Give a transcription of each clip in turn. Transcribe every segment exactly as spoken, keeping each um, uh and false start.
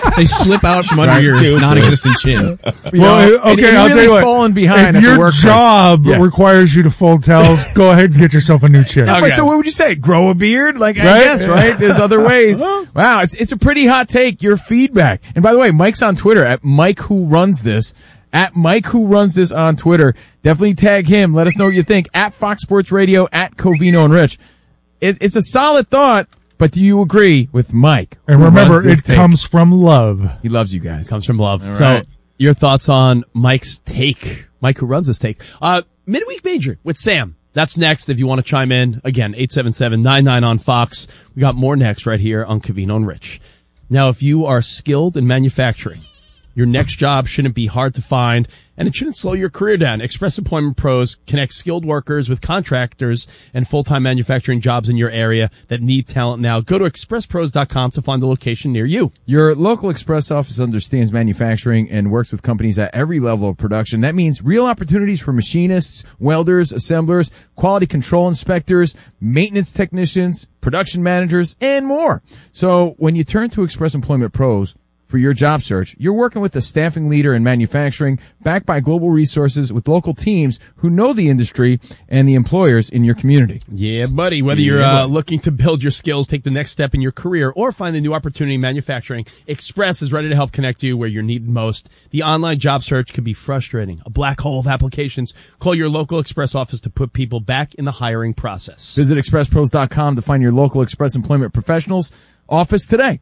They slip out from under your non-existent chin. You well, know, okay, and I'll really tell you what. Falling behind if at your the workplace. job yeah. requires you to fold towels, go ahead and get yourself a new chin. Okay. Wait, so what would you say? Grow a beard? Like, I right? guess, right? There's other ways. Wow, it's it's a pretty hot take. Your feedback. And by the way, Mike's on Twitter at Mike Who Runs This. At Mike Who Runs This on Twitter. Definitely tag him. Let us know what you think. At Fox Sports Radio, at Covino and Rich. It, it's a solid thought, but do you agree with Mike? And remember, it take? comes from love. He loves you guys. It comes from love. All so, right. your thoughts on Mike's take? Mike Who Runs This take. Uh, midweek major with Sam. That's next. If you want to chime in, again, eight seven seven, nine nine on Fox. We got more next right here on Covino and Rich. Now, if you are skilled in manufacturing, your next job shouldn't be hard to find, and it shouldn't slow your career down. Express Employment Pros connect skilled workers with contractors and full-time manufacturing jobs in your area that need talent now. Go to express pros dot com to find the location near you. Your local Express office understands manufacturing and works with companies at every level of production. That means real opportunities for machinists, welders, assemblers, quality control inspectors, maintenance technicians, production managers, and more. So when you turn to Express Employment Pros for your job search, you're working with a staffing leader in manufacturing, backed by global resources with local teams who know the industry and the employers in your community. Yeah, buddy. Whether you're uh, looking to build your skills, take the next step in your career, or find a new opportunity in manufacturing, Express is ready to help connect you where you're needed most. The online job search can be frustrating, a black hole of applications. Call your local Express office to put people back in the hiring process. Visit express pros dot com to find your local Express Employment Professionals office today.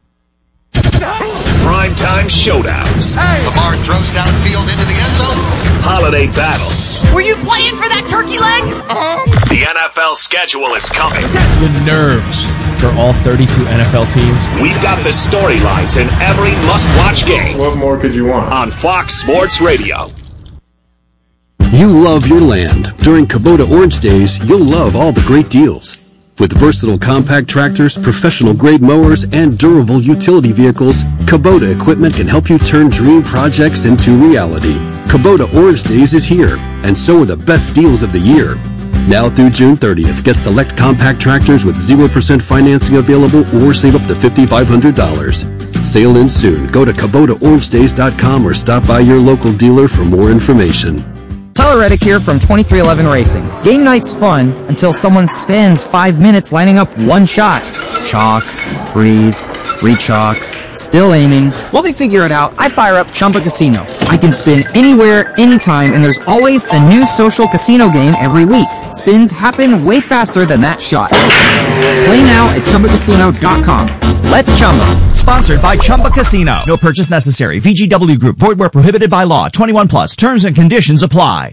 Primetime showdowns. Hey. Lamar throws downfield into the end zone. Holiday battles. Were you playing for that turkey leg? Uh-huh. The N F L schedule is coming. The nerves for all thirty-two N F L teams. We've got the storylines in every must-watch game. What more could you want? On Fox Sports Radio. You love your land. During Kubota Orange Days, you'll love all the great deals. With versatile compact tractors, professional-grade mowers, and durable utility vehicles, Kubota equipment can help you turn dream projects into reality. Kubota Orange Days is here, and so are the best deals of the year. Now through June thirtieth, get select compact tractors with zero percent financing available or save up to five thousand five hundred dollars. Sale ends soon. Go to Kubota Orange Days dot com or stop by your local dealer for more information. Tyler Reddick here from twenty-three eleven Racing. Game night's fun until someone spends five minutes lining up one shot. Chalk, breathe, re-chalk, still aiming. While they figure it out, I fire up Chumba Casino. I can spin anywhere, anytime, and there's always a new social casino game every week. Spins happen way faster than that shot. Play now at chumba casino dot com. Let's Chumba. Sponsored by Chumba Casino. No purchase necessary. V G W Group. Void where prohibited by law. twenty-one plus. Terms and conditions apply.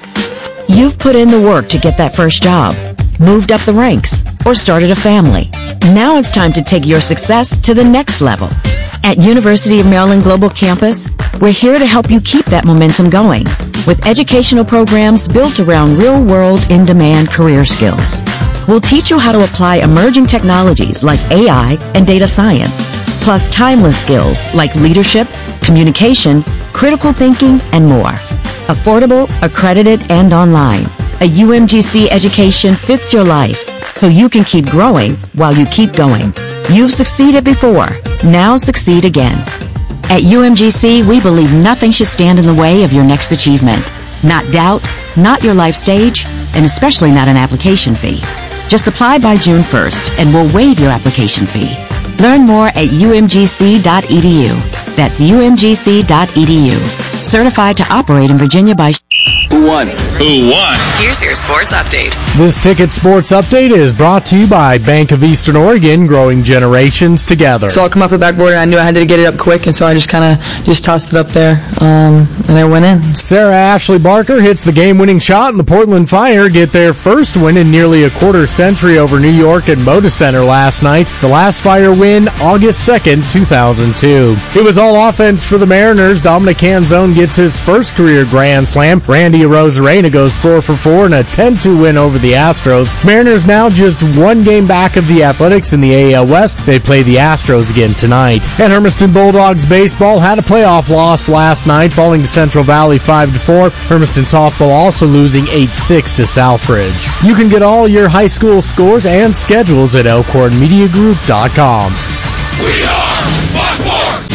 You've put in the work to get that first job, moved up the ranks, or started a family. Now it's time to take your success to the next level. At University of Maryland Global Campus, we're here to help you keep that momentum going with educational programs built around real-world, in-demand career skills. We'll teach you how to apply emerging technologies like A I and data science, plus timeless skills like leadership, communication, critical thinking, and more. Affordable, accredited, and online. A U M G C education fits your life, so you can keep growing while you keep going. You've succeeded before. Now succeed again. At U M G C, we believe nothing should stand in the way of your next achievement. Not doubt, not your life stage, and especially not an application fee. Just apply by June first, and we'll waive your application fee. Learn more at U M G C dot E D U. That's U M G C dot E D U. Certified to operate in Virginia by... Who won? Who won? Here's your sports update. This Ticket Sports Update is brought to you by Bank of Eastern Oregon, growing generations together. So I come off the backboard and I knew I had to get it up quick, and so I just kind of just tossed it up there, um, and I went in. Sarah Ashley Barker hits the game-winning shot, and the Portland Fire get their first win in nearly a quarter century over New York at Moda Center last night. The last Fire win, August second, two thousand two. It was all offense for the Mariners. Dominic Canzone gets his first career grand slam. Randy Arozarena goes four for four in a ten two win over the Astros. Mariners now just one game back of the Athletics in the A L West. They play the Astros again tonight. And Hermiston Bulldogs baseball had a playoff loss last night, falling to Central Valley five to four. Hermiston softball also losing eight six to Southbridge. You can get all your high school scores and schedules at elkhorn media group dot com. We are Fox Sports!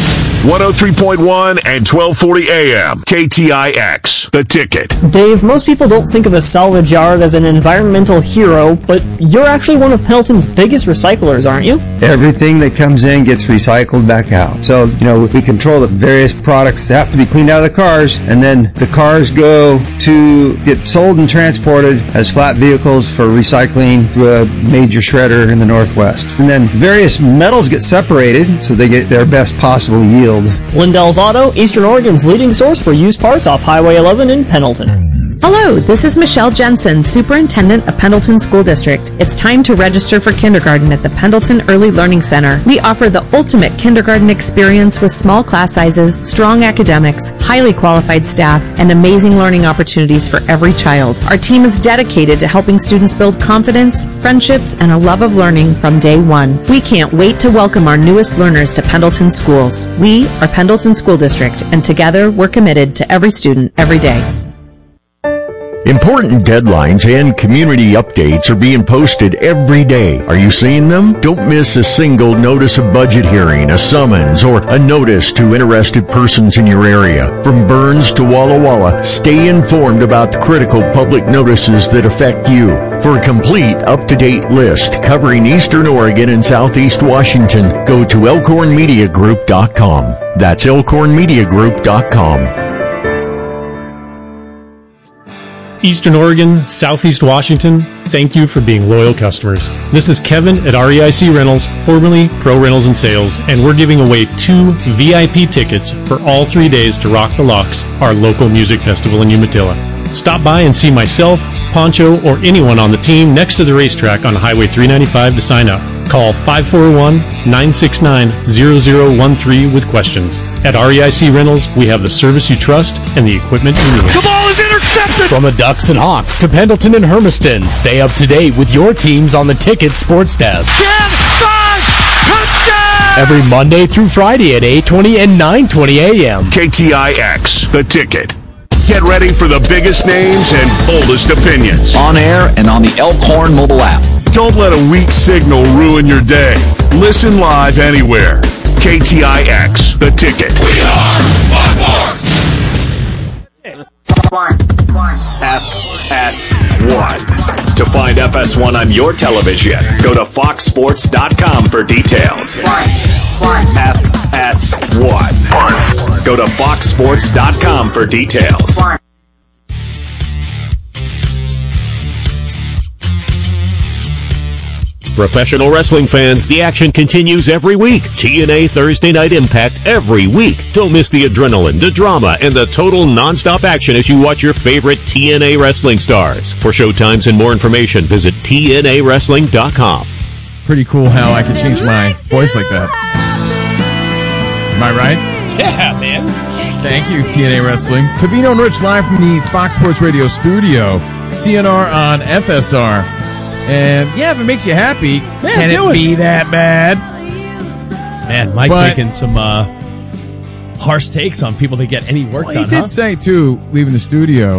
one oh three point one and twelve forty A M. K T I X, The Ticket. Dave, most people don't think of a salvage yard as an environmental hero, but you're actually one of Pendleton's biggest recyclers, aren't you? Everything that comes in gets recycled back out. So, you know, we control the various products that have to be cleaned out of the cars, and then the cars go to get sold and transported as flat vehicles for recycling through a major shredder in the Northwest. And then various metals get separated so they get their best possible yield. Lindell's Auto, Eastern Oregon's leading source for used parts off Highway eleven in Pendleton. Hello, this is Michelle Jensen, Superintendent of Pendleton School District. It's time to register for kindergarten at the Pendleton Early Learning Center. We offer the ultimate kindergarten experience with small class sizes, strong academics, highly qualified staff, and amazing learning opportunities for every child. Our team is dedicated to helping students build confidence, friendships, and a love of learning from day one. We can't wait to welcome our newest learners to Pendleton schools. We are Pendleton School District, and together we're committed to every student, every day. Important deadlines and community updates are being posted every day. Are you seeing them? Don't miss a single notice of budget hearing, a summons, or a notice to interested persons in your area. From Burns to Walla Walla, stay informed about the critical public notices that affect you. For a complete, up-to-date list covering Eastern Oregon and Southeast Washington, go to elkhorn media group dot com. That's elkhorn media group dot com. Eastern Oregon, Southeast Washington, thank you for being loyal customers. This is Kevin at R E I C Rentals, formerly Pro Rentals and Sales, and we're giving away two V I P tickets for all three days to Rock the Locks, our local music festival in Umatilla. Stop by and see myself, Poncho, or anyone on the team next to the racetrack on Highway three ninety-five to sign up. Call five four one, nine six nine, zero zero one three with questions. At R E I C Rentals, we have the service you trust and the equipment you need. The ball is intercepted! From the Ducks and Hawks to Pendleton and Hermiston, stay up to date with your teams on the Ticket Sports Desk. ten, five, touchdown! Every Monday through Friday at eight twenty and nine twenty A M. K T I X, The Ticket. Get ready for the biggest names and boldest opinions. On air and on the Elkhorn mobile app. Don't let a weak signal ruin your day. Listen live anywhere. K T I X, The Ticket. We are Fox Sports. F S one. To find F S one on your television, go to fox sports dot com for details. F S one. Go to fox sports dot com for details. Professional wrestling fans, the action continues every week. T N A Thursday Night Impact every week. Don't miss the adrenaline, the drama, and the total nonstop action as you watch your favorite T N A wrestling stars. For showtimes and more information, visit T N A wrestling dot com. Pretty cool how I can change my voice like that. Am I right? Yeah, man. Thank you, T N A Wrestling. Covino and Rich live from the Fox Sports Radio studio. C N R on F S R. And, yeah, if it makes you happy, yeah, can it, it be that bad? Man, Mike but, taking some uh, harsh takes on people that get any work well, done, he did huh? say, too, leaving the studio,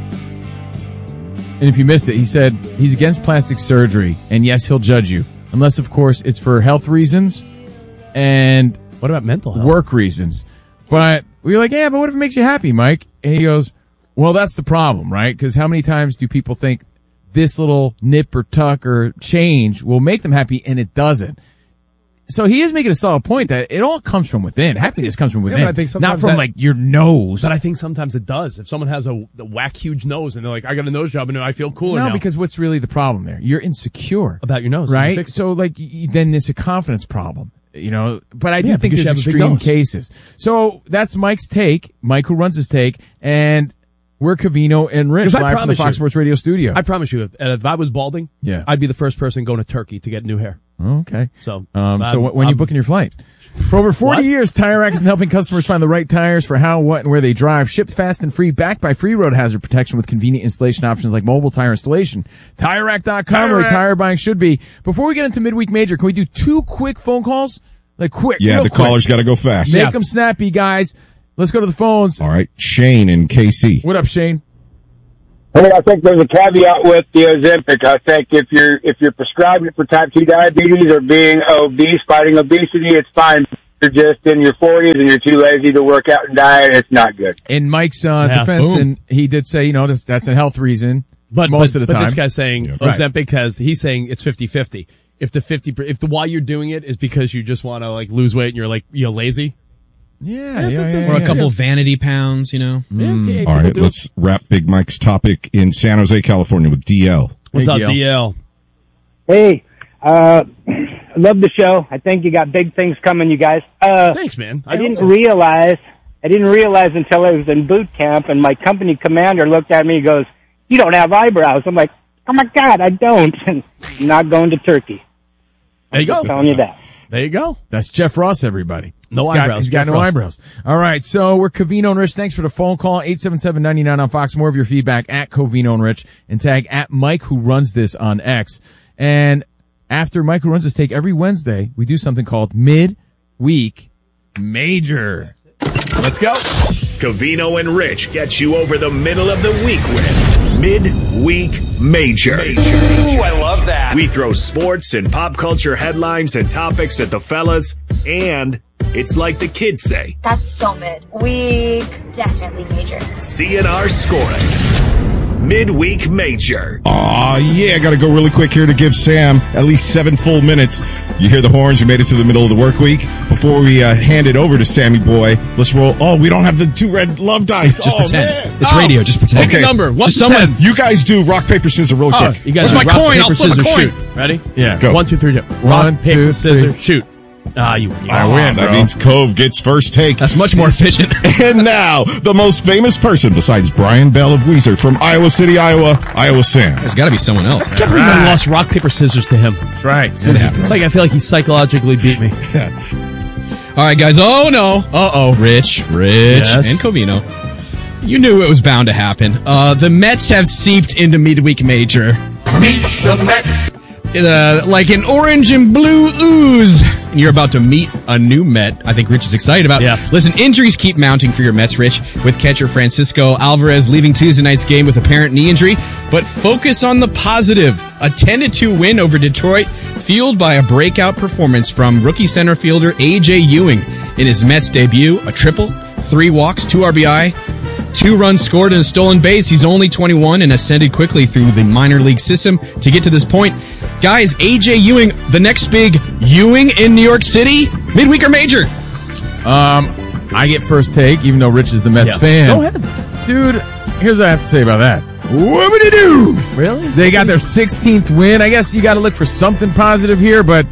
and if you missed it, he said he's against plastic surgery, and yes, he'll judge you. Unless, of course, it's for health reasons and what about mental health? Work reasons. But we were like, yeah, but what if it makes you happy, Mike? And he goes, well, that's the problem, right? Because how many times do people think this little nip or tuck or change will make them happy, and it doesn't. So he is making a solid point that it all comes from within. Happiness comes from within, yeah, but I think not from that, like your nose. But I think sometimes it does. If someone has a, a whack huge nose and they're like, I got a nose job and I feel cooler no, now. because what's really the problem there? You're insecure about your nose, right? So like y- then it's a confidence problem. You know, but I do yeah, think there's extreme cases. So that's Mike's take, Mike who runs his take, and we're Covino and Rich live from the Fox you, Sports Radio studio. I promise you, if, if I was balding, yeah. I'd be the first person going to Turkey to get new hair. Okay. So, um, I'm, so when I'm, you booking your flight? For over forty what? years, Tire Rack has been helping customers find the right tires for how, what, and where they drive. Shipped fast and free, backed by free road hazard protection with convenient installation options like mobile tire installation. Tire Rack dot com, where tire buying should be. Before we get into midweek major, can we do two quick phone calls? Like quick. Yeah, the quick. caller's got to go fast. Make yeah. them snappy, guys. Let's go to the phones. All right, Shane in K C. What up, Shane? Hey, I think there's a caveat with the Ozempic. I think if you're if you're prescribing it for type two diabetes or being obese, fighting obesity, it's fine. you're just in your forties and you're too lazy to work out and diet, it's not good. In Mike's uh, Yeah, defense, boom. and he did say, you know, that's, that's a health reason. But most but, of the but time, this guy's saying Yeah, right. Ozempic has. He's saying it's fifty-fifty. If the fifty, if the why you're doing it is because you just want to like lose weight and you're like you're lazy. Yeah, yeah, yeah, or a yeah, couple yeah. vanity pounds, you know. Yeah, yeah, All right, people do it. let's wrap Big Mike's topic in San Jose, California with D L. What's Hey, up, D L? D L? Hey, uh, I love the show. I think you got big things coming, you guys. Uh, Thanks, man. I, I didn't hope so. realize, I didn't realize until I was in boot camp and my company commander looked at me and goes, "You don't have eyebrows." I'm like, "Oh my God, I don't." I'm not going to Turkey. There you go. I'm telling you that. There you go. That's Jeff Ross, everybody. No He's got- eyebrows, He's got Jeff no Ross. eyebrows. All right, so we're Covino and Rich. Thanks for the phone call. eight seven seven, nine nine on Fox. More of your feedback at Covino and Rich and tag at Mike who runs this on X. And after Mike who runs this take every Wednesday, we do something called Mid-Week Major. Let's go. Covino and Rich get you over the middle of the week with Mid-Week Major. Ooh, I love that. We throw sports and pop culture headlines and topics at the fellas, and it's like the kids say, That's so mid. Week, definitely major. C N R scoring. Mid-Week Major. Aw, yeah, I gotta go really quick here to give Sam at least seven full minutes. You hear the horns, you made it to the middle of the work week. Before we uh, hand it over to Sammy Boy, let's roll. Oh, we don't have the two red love dice. Just oh, pretend. man. It's Oh. radio, just pretend. Okay. Pick a number. One Just to someone, ten. you guys do rock, paper, scissors real Oh, quick. you guys Where's my rock, coin? paper, I'll flip scissors, a coin. shoot. Ready? Yeah. Go. One, two, three, go. One, Rock, paper, two, scissors, three. shoot. Ah, you win. I win, win. That bro. means Cove gets first take. That's much more efficient. And now, the most famous person besides Brian Bell of Weezer from Iowa City, Iowa, Iowa Sam. There's got to be someone else. Can't believe I lost rock, paper, scissors to him. That's right. It's like I feel like he psychologically beat me. All right, guys. Oh, no. Uh-oh. Rich, Rich, Yes. and Covino. You knew it was bound to happen. Uh, the Mets have seeped into midweek major. Meet the Mets. Uh, like an orange and blue ooze. And you're about to meet a new Met. I think Rich is excited about. Yeah. Listen, injuries keep mounting for your Mets, Rich, with catcher Francisco Alvarez leaving Tuesday night's game with apparent knee injury. But focus on the positive. A ten to two win over Detroit, fueled by a breakout performance from rookie center fielder A J Ewing in his Mets debut. A triple, three walks, two R B I, two runs scored and a stolen base. He's only twenty-one and ascended quickly through the minor league system to get to this point. Guys, A J Ewing, the next big Ewing in New York City, midweek or major? Um, I get first take, even though Rich is the Mets Yeah. fan. Go ahead. Dude, here's what I have to say about that. What do do? Really? They got their sixteenth win. I guess you got to look for something positive here, but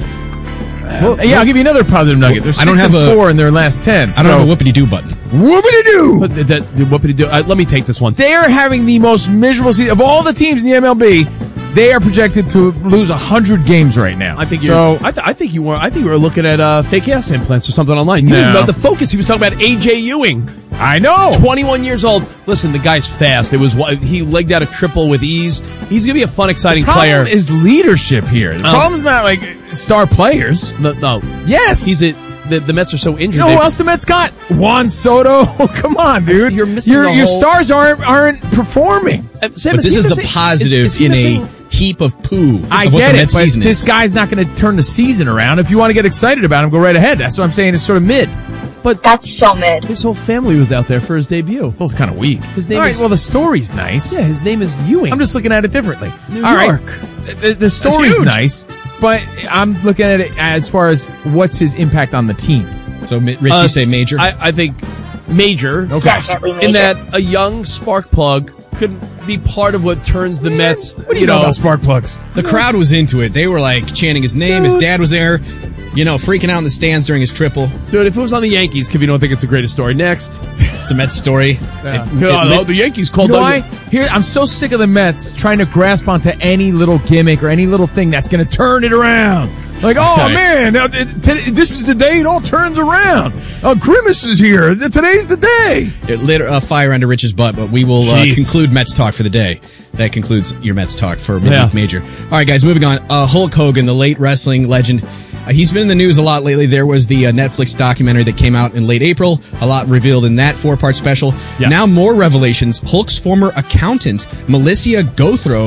uh, yeah, I'll give you another positive nugget. They're I don't six have and a- four in their last ten. I don't have a whoopity-doo button. Whoopity do. But that, that, what did he do? Uh, let me take this one. They are having the most miserable season of all the teams in the M L B. They are projected to lose a hundred games right now. I think you're. so. I, th- I think you were. I think you were looking at uh, fake ass implants or something online. No. No, the focus. He was talking about A J Ewing, I know. twenty-one years old. Listen, the guy's fast. It was he legged out a triple with ease. He's gonna be a fun, exciting The problem player. is leadership here. The Oh. problem's not like star players. no, no, Yes, he's a. The, the Mets are so injured. You know they- who else the Mets got? Juan Soto. Come on, dude. You're missing your the your whole- stars aren't aren't performing. Uh, Sam, But is this he is the missing- positive is- is he in missing- a heap of poo. I of what get the it, Mets but season this is. guy's not going to turn the season around. If you want to get excited about him, go right ahead. That's what I'm saying. It's sort of mid. But That's so mid. his whole family was out there for his debut. It's also kind of weak. His name All right, is- well, the story's nice. Yeah, his name is Ewing. I'm just looking at it differently. New All right. York. The, the story's huge. nice, but I'm looking at it as far as what's his impact on the team. So, Mi- Rich, Uh, you say major? I, I think major. Okay. Definitely major. In that a young spark plug could be part of what turns the Mets. What do you know about spark plugs? the crowd was into it. They were like chanting his name. His dad was there, you know, freaking out in the stands during his triple. Dude, if it was on the Yankees, if you don't think it's the greatest story, next. It's a Mets story. Yeah. It- No, it no, lit- the Yankees You called know Doug- why? Here, I'm so sick of the Mets trying to grasp onto any little gimmick or any little thing that's going to turn it around. Like, oh Right. man, uh, t- this is the day it all turns around. Uh, Grimace is here. Today's the day. It lit a fire under Rich's butt, but we will uh, Jeez. conclude Mets talk for the day. That concludes your Mets talk for midweek Yeah. major. All right, guys, moving on. Uh, Hulk Hogan, the late wrestling legend. Uh, he's been in the news a lot lately. There was the uh, Netflix documentary that came out in late April. A lot revealed in that four-part special. Yeah. Now more revelations. Hulk's former accountant, Melissa Gothro,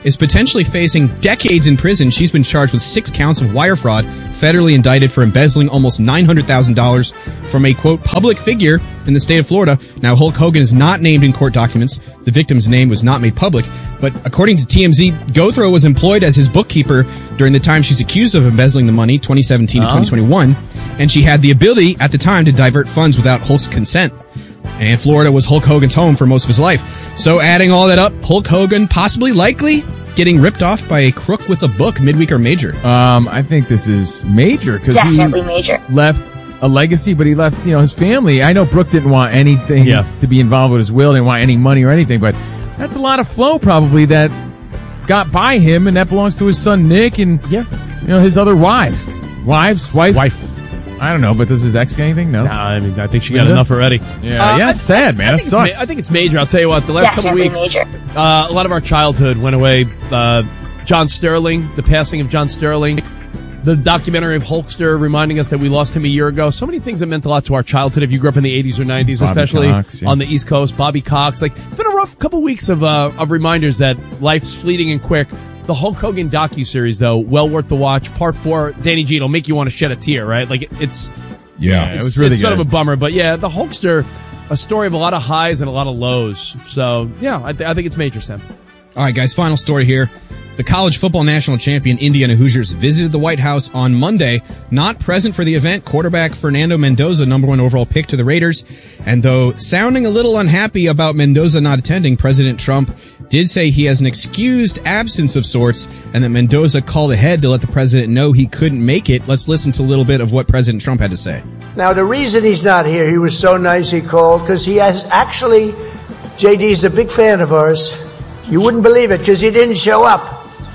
is potentially facing decades in prison. She's been charged with six counts of wire fraud, federally indicted for embezzling almost nine hundred thousand dollars from a, quote, public figure in the state of Florida. Now, Hulk Hogan is not named in court documents. The victim's name was not made public. But according to T M Z, Gothro was employed as his bookkeeper during the time she's accused of embezzling the money, twenty seventeen to twenty twenty-one. And she had the ability at the time to divert funds without Hulk's consent. And Florida was Hulk Hogan's home for most of his life. So adding all that up, Hulk Hogan possibly, likely, getting ripped off by a crook with a book, midweek or major? Um, I think this is major because he Definitely major. left a legacy, but he left, you know, his family. I know Brooke didn't want anything Yeah. to be involved with his will, didn't want any money or anything, but that's a lot of flow probably that got by him, and that belongs to his son Nick and Yeah. you know his other wife, wives, wife, Wife. I don't know, but does his ex get anything? No. Nah, I mean, I think she got Linda? enough already. Yeah, Uh, yeah, I- it's sad, man. I That think it's sucks. ma- I think it's major. I'll tell you what. The last couple Definitely weeks, major. uh, a lot of our childhood went away. Uh, John Sterling, the passing of John Sterling, the documentary of Hulkster reminding us that we lost him a year ago. So many things that meant a lot to our childhood. If you grew up in the eighties or nineties, Bobby especially Cox, yeah. on the East Coast, Bobby Cox. Like, it's been a rough couple weeks of uh, of reminders that life's fleeting and quick. The Hulk Hogan docuseries, though, well worth the watch. Part four, Danny G, it'll make you want to shed a tear, right? Like, it's Yeah. it it's, was really it's sort good. of a bummer, but yeah, the Hulkster, a story of a lot of highs and a lot of lows. So yeah, I, th- I think it's major, Sam. All right, guys, final story here. The college football national champion Indiana Hoosiers visited the White House on Monday. Not present for the event, quarterback Fernando Mendoza, number one overall pick to the Raiders. And though sounding a little unhappy about Mendoza not attending, President Trump did say he has an excused absence of sorts and that Mendoza called ahead to let the president know he couldn't make it. Let's listen to a little bit of what President Trump had to say. Now, the reason he's not here, he was so nice he called, because he has actually, J D's a big fan of ours. You wouldn't believe it, because he didn't show up.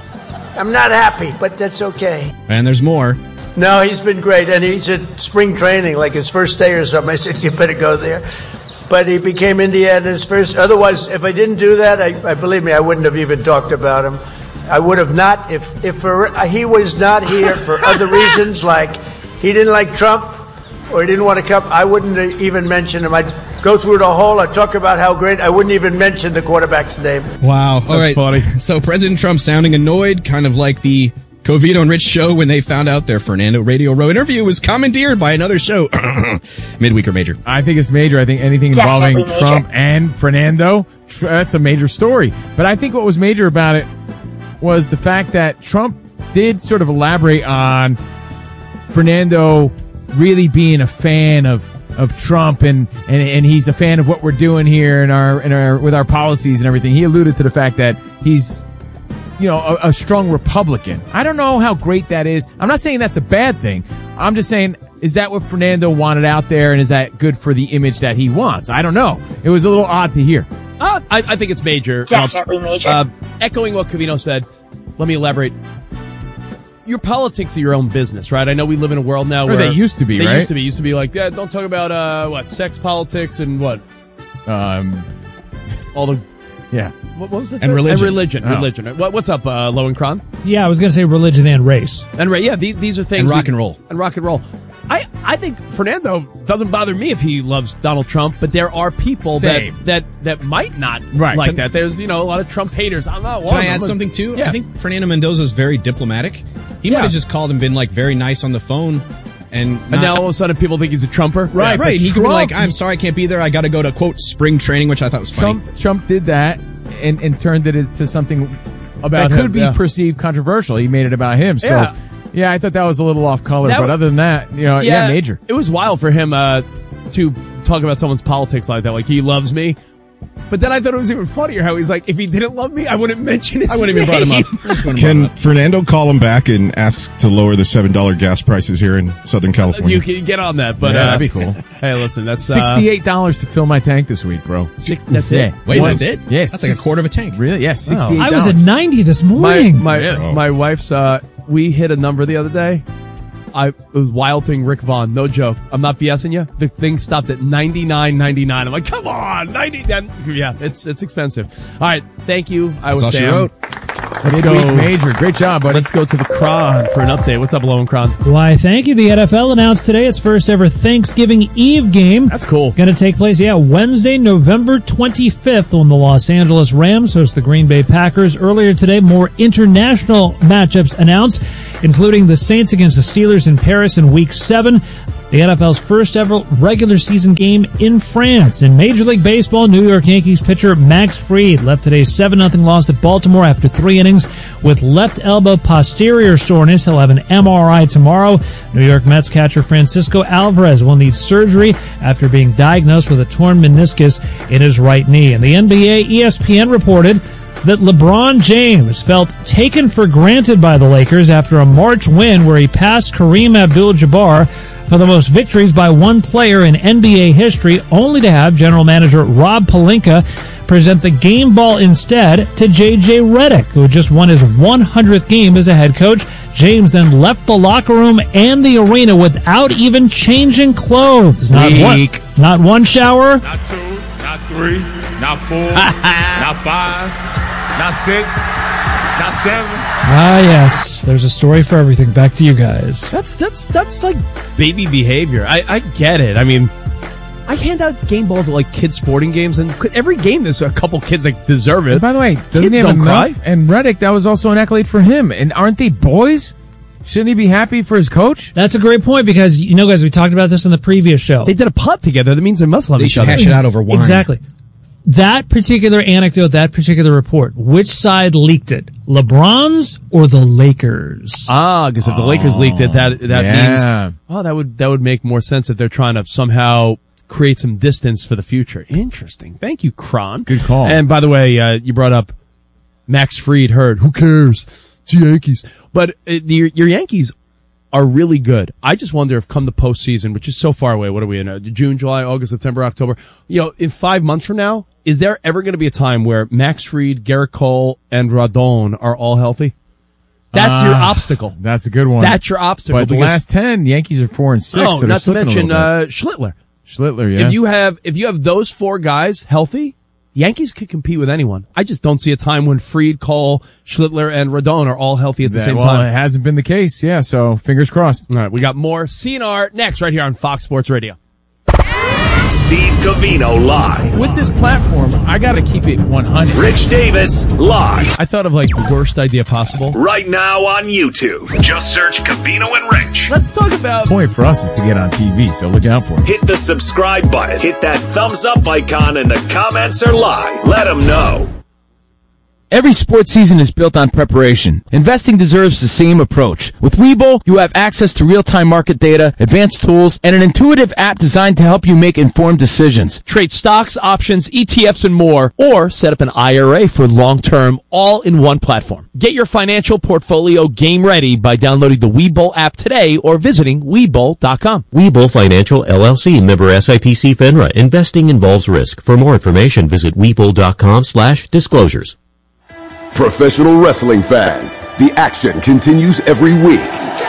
I'm not happy, but that's okay. And there's more. No, he's been great, and he's at spring training, like his first day or something. I said, you better go there. But he became Indiana's first. Otherwise, if I didn't do that, I, I believe me, I wouldn't have even talked about him. I would have not, if, if for, he was not here for other reasons, like he didn't like Trump, or he didn't want to come, I wouldn't even mention him. I'd go through the whole, I'd talk about how great, I wouldn't even mention the quarterback's name. Wow. All That's right. funny. So President Trump sounding annoyed, kind of like the Covino and Rich show when they found out their Fernando Radio Row interview was commandeered by another show. Midweek or major? I think it's major. I think anything involving Definitely major. Trump and Fernando, tr- that's a major story. But I think what was major about it was the fact that Trump did sort of elaborate on Fernando really being a fan of of Trump and, and and he's a fan of what we're doing here and our and our with our policies and everything. He alluded to the fact that he's you know a, a strong Republican. I don't know how great that is. I'm not saying that's a bad thing. I'm just saying, is that what Fernando wanted out there, and is that good for the image that he wants? I don't know. It was a little odd to hear. Uh, I, I think it's major. Definitely major. Uh, echoing what Covino said, let me elaborate. Your politics are your own business, right? I know we live in a world now Or where they used to be, they right? used to be. Used to be like, yeah, don't talk about uh, what sex, politics, and what Um, all the yeah. what, what was the And third? religion. And religion, Oh. religion. What, what's up, uh, Lowen Kron? Yeah, I was going to say religion and race. And right, yeah, these, these are things. And rock we- and roll. And rock and roll. I, I think Fernando doesn't bother me if he loves Donald Trump, but there are people Same. that, that, that might not Right. like Can- that. There's, you know, a lot of Trump haters. I'm not one. Can I I'm add a- something too? Yeah. I think Fernando Mendoza is very diplomatic. He Yeah. might have just called and been like very nice on the phone, and, And not- now all of a sudden people think he's a Trumper. right, but right. He could be Trump- like, "I'm sorry, I can't be there. I got to go to quote spring training," which I thought was funny. Trump Trump did that and, and turned it into something About that could him, be yeah. perceived controversial. He made it about him. So Yeah. yeah, I thought that was a little off color. That But w- other than that, you know, yeah, major. It was wild for him uh, to talk about someone's politics like that. Like, he loves me. But then I thought it was even funnier how he's like, if he didn't love me, I wouldn't mention his I wouldn't even brought him name. up. I just wouldn't Can brought him Fernando call him back and ask to lower the seven dollar gas prices here in Southern California? You can get on that, but Yeah, uh, that'd be cool. Hey, listen, that's uh, Sixty-eight dollars to fill my tank this week, bro. Six, that's Yeah. it. up. Wait, One- that's it? Yes, That's like a six- quarter of a tank. Really? Yes, sixty-eight dollars. I was at ninety this My morning. my Really? my wife's. Uh, we hit a number the other day. I it was wild thing. Rick Vaughn, no joke. I'm not BSing you. The thing stopped at ninety-nine ninety-nine. I'm like, come on, ninety. Yeah, it's it's expensive. All right, thank you. I That's was all she Sam. wrote. Let's Midweek go. Major. Great job, buddy. Let's go to the Cron for an update. What's up, Low and Cron? Why, thank you. The N F L announced today its first ever Thanksgiving Eve game. That's cool. Going to take place, yeah, Wednesday, November twenty-fifth, when the Los Angeles Rams host the Green Bay Packers. Earlier today, more international matchups announced, including the Saints against the Steelers in Paris in Week seven. The N F L's first ever regular season game in France. In Major League Baseball, New York Yankees pitcher Max Fried left today's seven nothing loss at Baltimore after three innings with left elbow posterior soreness. He'll have an M R I tomorrow. New York Mets catcher Francisco Alvarez will need surgery after being diagnosed with a torn meniscus in his right knee. In the N B A, E S P N reported that LeBron James felt taken for granted by the Lakers after a March win where he passed Kareem Abdul-Jabbar for the most victories by one player in N B A history, only to have general manager Rob Pelinka present the game ball instead to J J Redick, who had just won his one hundredth game as a head coach. James then left the locker room and the arena without even changing clothes. Not one, not one shower. Not two, not three, not four, not five, not six, not seven. Ah, yes. There's a story for everything. Back to you guys. That's that's that's like baby behavior. I, I get it. I mean, I hand out game balls at like kids' sporting games, and every game there's a couple kids that deserve it. And by the way, doesn't kids he have don't enough? cry. And Redick, that was also an accolade for him. And aren't they boys? Shouldn't he be happy for his coach? That's a great point because, you know, guys, we talked about this in the previous show. They did a putt together. That means they must love They each should other. hash it out over wine. Exactly. That particular anecdote, that particular report, which side leaked it? LeBron's or the Lakers? Ah, because if the Lakers leaked it, that that yeah. means oh, that would that would make more sense if they're trying to somehow create some distance for the future. Interesting. Thank you, Kron. Good call. And by the way, uh, you brought up Max Fried. Heard who cares? It's the Yankees, but uh, your, your Yankees are really good. I just wonder if come the postseason, which is so far away, what are we in? Uh, June, July, August, September, October. You know, in five months from now, is there ever going to be a time where Max Fried, Garrett Cole, and Rodon are all healthy? That's Uh, your obstacle. That's a good one. That's your obstacle. But the because- last ten, Yankees are four and six. No, so they're not to slipping a mention little uh, bit. Schlittler. Schlittler, yeah. If you have if you have those four guys healthy, Yankees could compete with anyone. I just don't see a time when Fried, Cole, Schlittler, and Rodon are all healthy at the That- same well, time. it hasn't been the case, yeah, so fingers crossed. All right, we got more C N R next right here on Fox Sports Radio. Steve Covino live. With this platform, I gotta keep it one hundred. Rich Davis live. I thought of like the worst idea possible. Right now on YouTube. Just search Covino and Rich. Let's talk about... The point for us is to get on T V, so look out for it. Hit the subscribe button. Hit that thumbs up icon and the comments are live. Let them know. Every sports season is built on preparation. Investing deserves the same approach. With Webull, you have access to real-time market data, advanced tools, and an intuitive app designed to help you make informed decisions. Trade stocks, options, E T Fs, and more, or set up an I R A for long-term, all in one platform. Get your financial portfolio game ready by downloading the Webull app today or visiting Webull dot com. Webull Financial, L L C, member S I P C FINRA. Investing involves risk. For more information, visit Webull dot com slash disclosures. Professional wrestling fans, the action continues every week.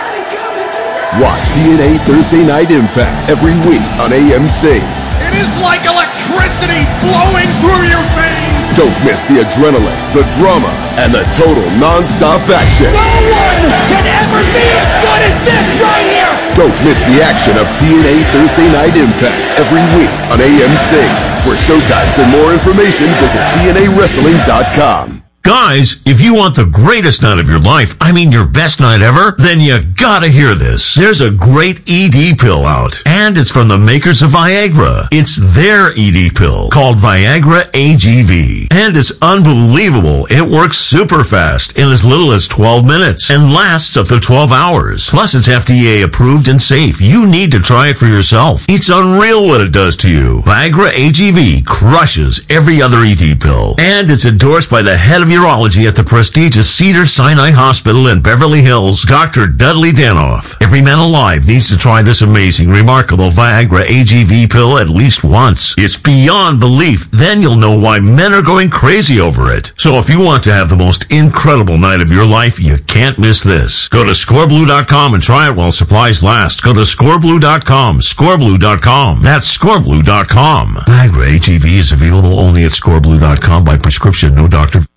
Watch T N A Thursday Night Impact every week on A M C. It is like electricity flowing through your veins. Don't miss the adrenaline, the drama, and the total non-stop action. No one can ever be as good as this right here. Don't miss the action of T N A Thursday Night Impact every week on A M C. For showtimes and more information, visit T N A wrestling dot com. Guys, if you want the greatest night of your life, I mean your best night ever, then you gotta hear this. There's a great E D pill out, and it's from the makers of Viagra. It's their E D pill, called Viagra A G V. And it's unbelievable. It works super fast in as little as twelve minutes and lasts up to twelve hours. Plus, it's F D A approved and safe. You need to try it for yourself. It's unreal what it does to you. Viagra A G V crushes every other E D pill, and it's endorsed by the head of urology at the prestigious Cedars-Sinai Hospital in Beverly Hills, Doctor Dudley Danoff. Every man alive needs to try this amazing, remarkable Viagra A G V pill at least once. It's beyond belief. Then you'll know why men are going crazy over it. So if you want to have the most incredible night of your life, you can't miss this. Go to score blue dot com and try it while supplies last. Go to score blue dot com, score blue dot com. That's score blue dot com. Viagra A G V is available only at score blue dot com by prescription, no doctor.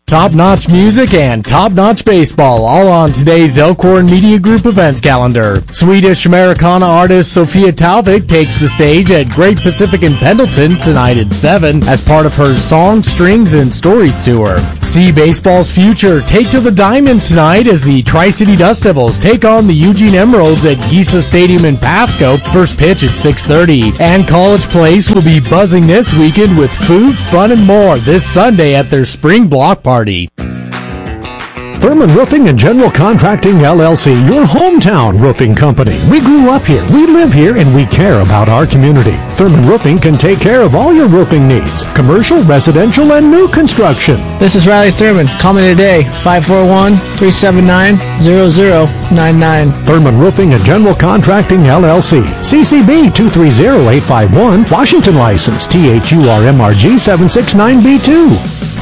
Top-notch music and top-notch baseball, all on today's Elkhorn Media Group events calendar. Swedish Americana artist Sofia Talvik takes the stage at Great Pacific in Pendleton tonight at seven as part of her Song, Strings, and Stories tour. See baseball's future take to the diamond tonight as the Tri-City Dust Devils take on the Eugene Emeralds at Gisa Stadium in Pasco. First pitch at six thirty. And College Place will be buzzing this weekend with food, fun, and more this Sunday at their spring block party. Party. Thurman Roofing and General Contracting, L L C, your hometown roofing company. We grew up here, we live here, and we care about our community. Thurman Roofing can take care of all your roofing needs, commercial, residential, and new construction. This is Riley Thurman. Call me today, five four one, three seven nine, zero zero nine nine. Thurman Roofing and General Contracting, L L C. C C B two three zero eight five one. Washington license, T H U R M R G seven six nine B two.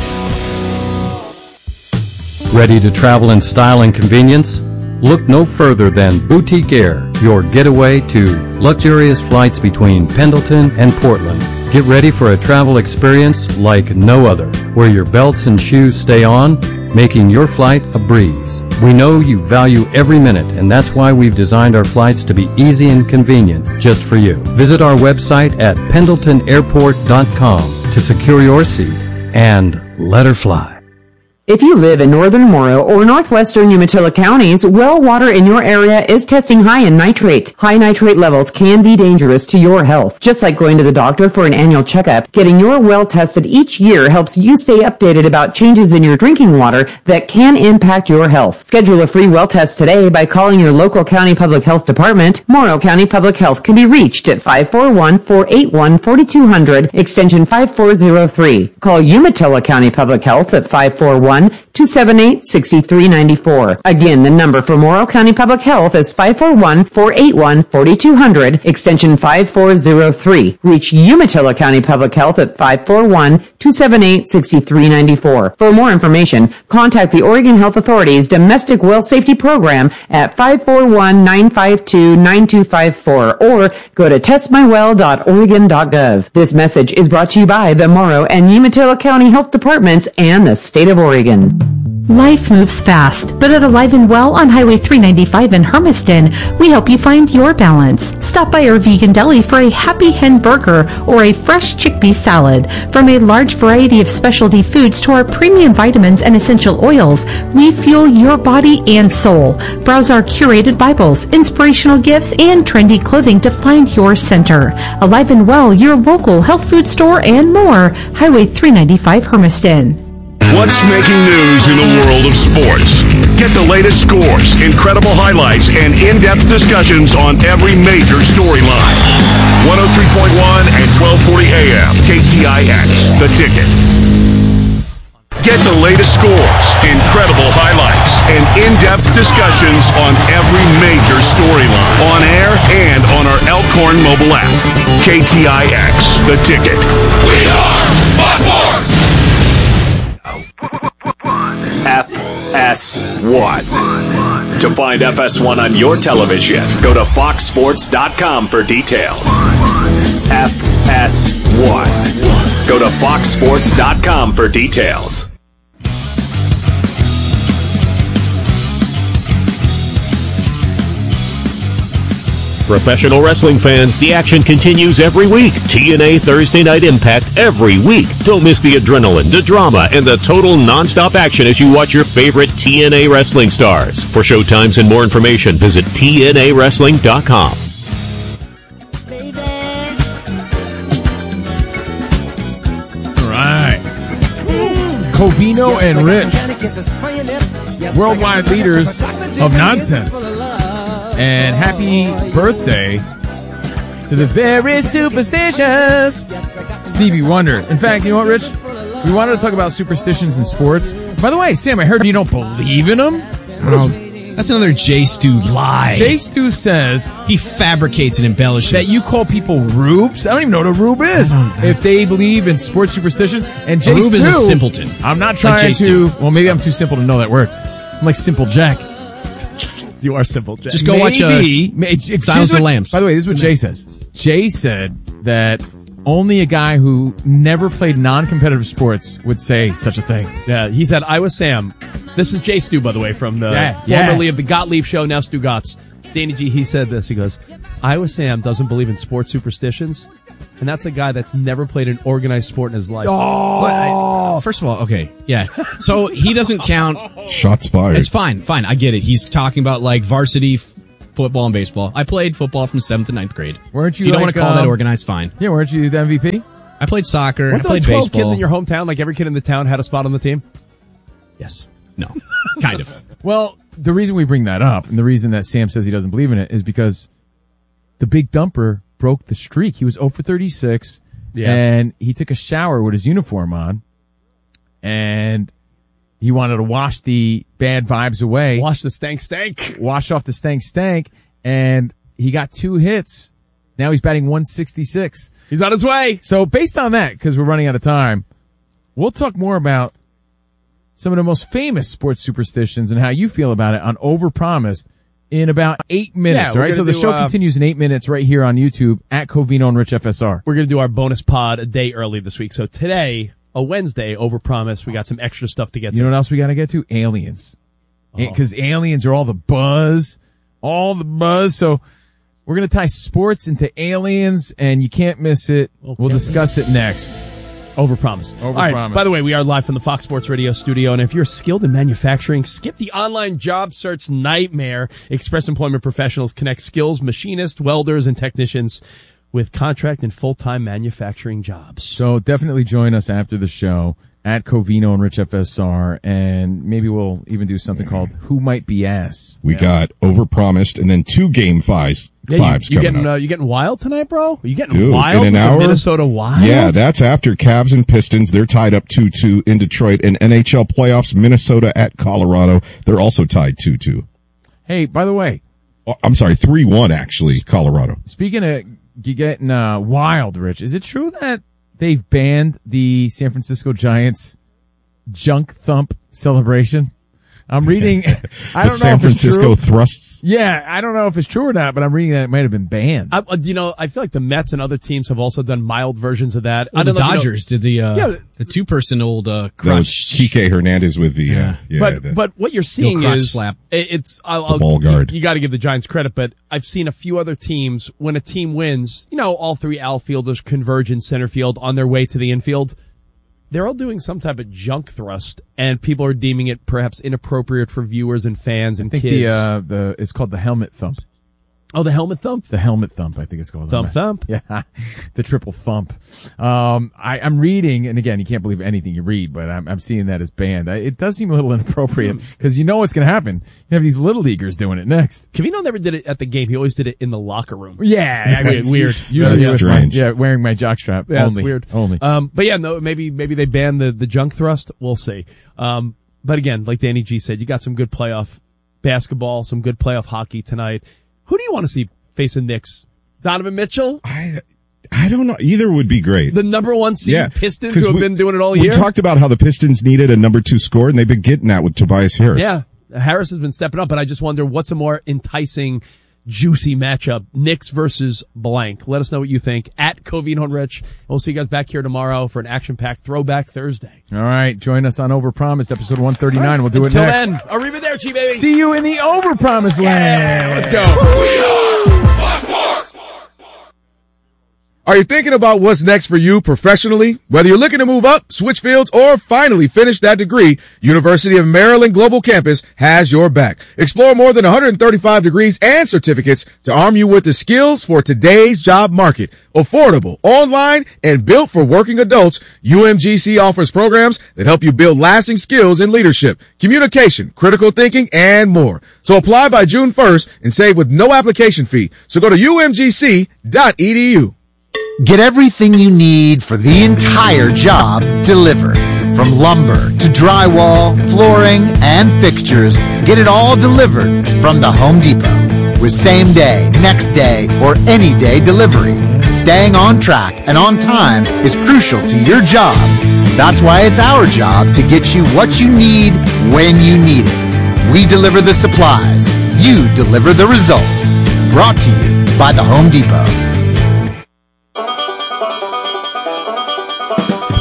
Ready to travel in style and convenience? Look no further than Boutique Air, your getaway to luxurious flights between Pendleton and Portland. Get ready for a travel experience like no other, where your belts and shoes stay on, making your flight a breeze. We know you value every minute, and that's why we've designed our flights to be easy and convenient just for you. Visit our website at pendleton airport dot com to secure your seat and let her fly. If you live in northern Morrow or northwestern Umatilla counties, well water in your area is testing high in nitrate. High nitrate levels can be dangerous to your health. Just like going to the doctor for an annual checkup, getting your well tested each year helps you stay updated about changes in your drinking water that can impact your health. Schedule a free well test today by calling your local county public health department. Morrow County Public Health can be reached at five four one, four eight one, four two zero zero, extension five four zero three. Call Umatilla County Public Health at five four one, two seven eight, six three nine four. Again, the number for Morrow County Public Health is five four one, four eight one, four two zero zero, extension five four zero three. Reach Umatilla County Public Health at five four one, two seven eight, six three nine four. For more information, contact the Oregon Health Authority's Domestic Well Safety Program at five four one, nine five two, nine two five four or go to test my well dot oregon dot gov. This message is brought to you by the Morrow and Umatilla County Health Departments and the State of Oregon. Life moves fast, but at Alive and Well on Highway three ninety-five in Hermiston, we help you find your balance. Stop by our vegan deli for a Happy Hen burger or a fresh chickpea salad. From a large variety of specialty foods to our premium vitamins and essential oils, we fuel your body and soul. Browse our curated Bibles, inspirational gifts, and trendy clothing to find your center. Alive and Well, your local health food store and more. Highway three ninety-five Hermiston. What's making news in the world of sports? Get the latest scores, incredible highlights, and in-depth discussions on every major storyline. one oh three point one and twelve forty A M, K T I X, The Ticket. Get the latest scores, incredible highlights, and in-depth discussions on every major storyline. On air and on our Elkhorn mobile app. K T I X, The Ticket. We are Fox Sports! F S one. To find F S one on your television, go to fox sports dot com for details. F S one. Go to fox sports dot com for details. Professional wrestling fans, the action continues every week. T N A Thursday Night Impact every week. Don't miss the adrenaline, the drama, and the total non-stop action as you watch your favorite T N A wrestling stars. For showtimes and more information, visit T N A wrestling dot com. All right. Covino and Rich, worldwide leaders of nonsense. And happy birthday to the very superstitious Stevie Wonder. In fact, you know what, Rich? We wanted to talk about superstitions in sports. By the way, Sam, I heard you don't believe in them. Oh, that's another J Stu lie. J Stu says he fabricates and embellishes that you call people rubes. I don't even know what a rube is. If they believe in sports superstitions, and J a rube Stu, is a simpleton. I'm not trying like to. Well, maybe I'm too simple to know that word. I'm like Simple Jack. You are simple, Jay. Just go Maybe, watch uh, may, Silence of the Lambs. By the way, this is what Jay says. Jay said that Only a guy who never played non-competitive sports would say such a thing. Yeah, he said, I was Sam. This is Jay Stu, by the way, from the Yeah, formerly yeah. of the Gottlieb Show, now Stu Gotts. Danny G, he said this. He goes, Iowa Sam doesn't believe in sports superstitions, and that's a guy that's never played an organized sport in his life. Well, I- first of all, okay, yeah. So he doesn't count. Shots fired. It's fine, fine. I get it. He's talking about like varsity f- football and baseball. I played football from seventh to ninth grade. Weren't you If you don't like, want to call that um, organized, fine. Yeah, weren't you the M V P? I played soccer. Weren't I there like played twelve baseball. kids in your hometown? Like every kid in the town had a spot on the team? Yes. No. Kind of. Well, the reason we bring that up and the reason that Sam says he doesn't believe in it is because the big dumper broke the streak. He was zero for thirty-six, Yeah. and he took a shower with his uniform on, and he wanted to wash the bad vibes away. Wash the stank stank. Wash off the stank stank, and he got two hits. Now he's batting one sixty-six. He's on his way. So based on that, because we're running out of time, we'll talk more about some of the most famous sports superstitions and how you feel about it on Overpromised in about eight minutes. Yeah, we're all right, so gonna the do, show uh, continues in eight minutes right here on YouTube at Covino and Rich F S R. We're going to do our bonus pod a day early this week. So today, a Wednesday, Overpromised, we got some extra stuff to get You to. know what else we got to get to? Aliens. Oh. Because aliens are all the buzz, all the buzz. So we're going to tie sports into aliens, and you can't miss it. We'll discuss it next. Overpromised. All right. Overpromised. By the way, we are live from the Fox Sports Radio studio, and if you're skilled in manufacturing, skip the online job search nightmare. Express Employment Professionals connect skills, machinists, welders, and technicians with contract and full-time manufacturing jobs. So definitely join us after the show at Covino and Rich F S R, and maybe we'll even do something called Who Might Be Ass. We got Overpromised and then two game fives. Yeah, fives you, you coming getting up. uh, you getting wild tonight, bro? Are you getting Dude, wild in an with hour, the Minnesota Wild? Yeah, that's after Cavs and Pistons. They're tied up two two in Detroit. And N H L playoffs, Minnesota at Colorado. They're also tied two two. Hey, by the way, Oh, I'm sorry, three one actually, Colorado. speaking of g- getting uh, wild, Rich, is it true that they've banned the San Francisco Giants junk thump celebration? I'm reading. I The don't know San if it's Francisco true. thrusts. Yeah, I don't know if it's true or not, but I'm reading that it might have been banned. I, uh, you know, I feel like the Mets and other teams have also done mild versions of that. Well, I the don't know if you know- Dodgers did the uh, Yeah. the two person old uh, That was crunch. Kike Hernandez with the, uh, yeah, but the- but what you're seeing crotch is slap. it- it's I'll, I'll, ball guard. You, you got to give the Giants credit, but I've seen a few other teams when a team wins, you know, all three outfielders converge in center field on their way to the infield. They're all doing some type of junk thrust, and people are deeming it perhaps inappropriate for viewers and fans and I think kids. the uh, the it's called the helmet thump. oh, the helmet thump. The helmet thump, I think it's called. Thump thump. Yeah, the triple thump. Um, I, I'm reading, and again, you can't believe anything you read, but I'm, I'm seeing that as banned. I, it does seem a little inappropriate because you know what's going to happen. You have these little leaguers doing it next. Cavino never did it at the game. He always did it in the locker room. Yeah, I mean, Weird, weird. Usually That's with my- strange. yeah, wearing my jockstrap. Yeah, only, it's weird. Only. Um, but yeah, no, maybe, maybe they ban the, the junk thrust. We'll see. Um, but again, like Danny G said, you got some good playoff basketball, some good playoff hockey tonight. Who do you want to see facing Knicks? Donovan Mitchell? I, I don't know. Either would be great. The number one seed Yeah, Pistons 'cause who have we- been doing it all we year? talked about how the Pistons needed a number two scorer, and they've been getting that with Tobias Harris. Yeah. Harris has been stepping up, but I just wonder what's a more enticing, juicy matchup. Knicks versus blank. Let us know what you think at Covino and Rich. We'll see you guys back here tomorrow for an action-packed Throwback Thursday. All right, join us on Overpromised, episode one thirty-nine. We'll do Until it next. then, arrivederci, baby. See you in the Overpromised land. Let's go. Are you thinking about what's next for you professionally? Whether you're looking to move up, switch fields, or finally finish that degree, University of Maryland Global Campus has your back. Explore more than one hundred thirty-five degrees and certificates to arm you with the skills for today's job market. Affordable, online, and built for working adults, U M G C offers programs that help you build lasting skills in leadership, communication, critical thinking, and more. So apply by June first and save with no application fee. So go to U M G C dot E D U. Get everything you need for the entire job delivered. From lumber to drywall, flooring, and fixtures, get it all delivered from the Home Depot. With same day, next day, or any day delivery, staying on track and on time is crucial to your job. That's why it's our job to get you what you need when you need it. We deliver the supplies. You deliver the results. Brought to you by the Home Depot.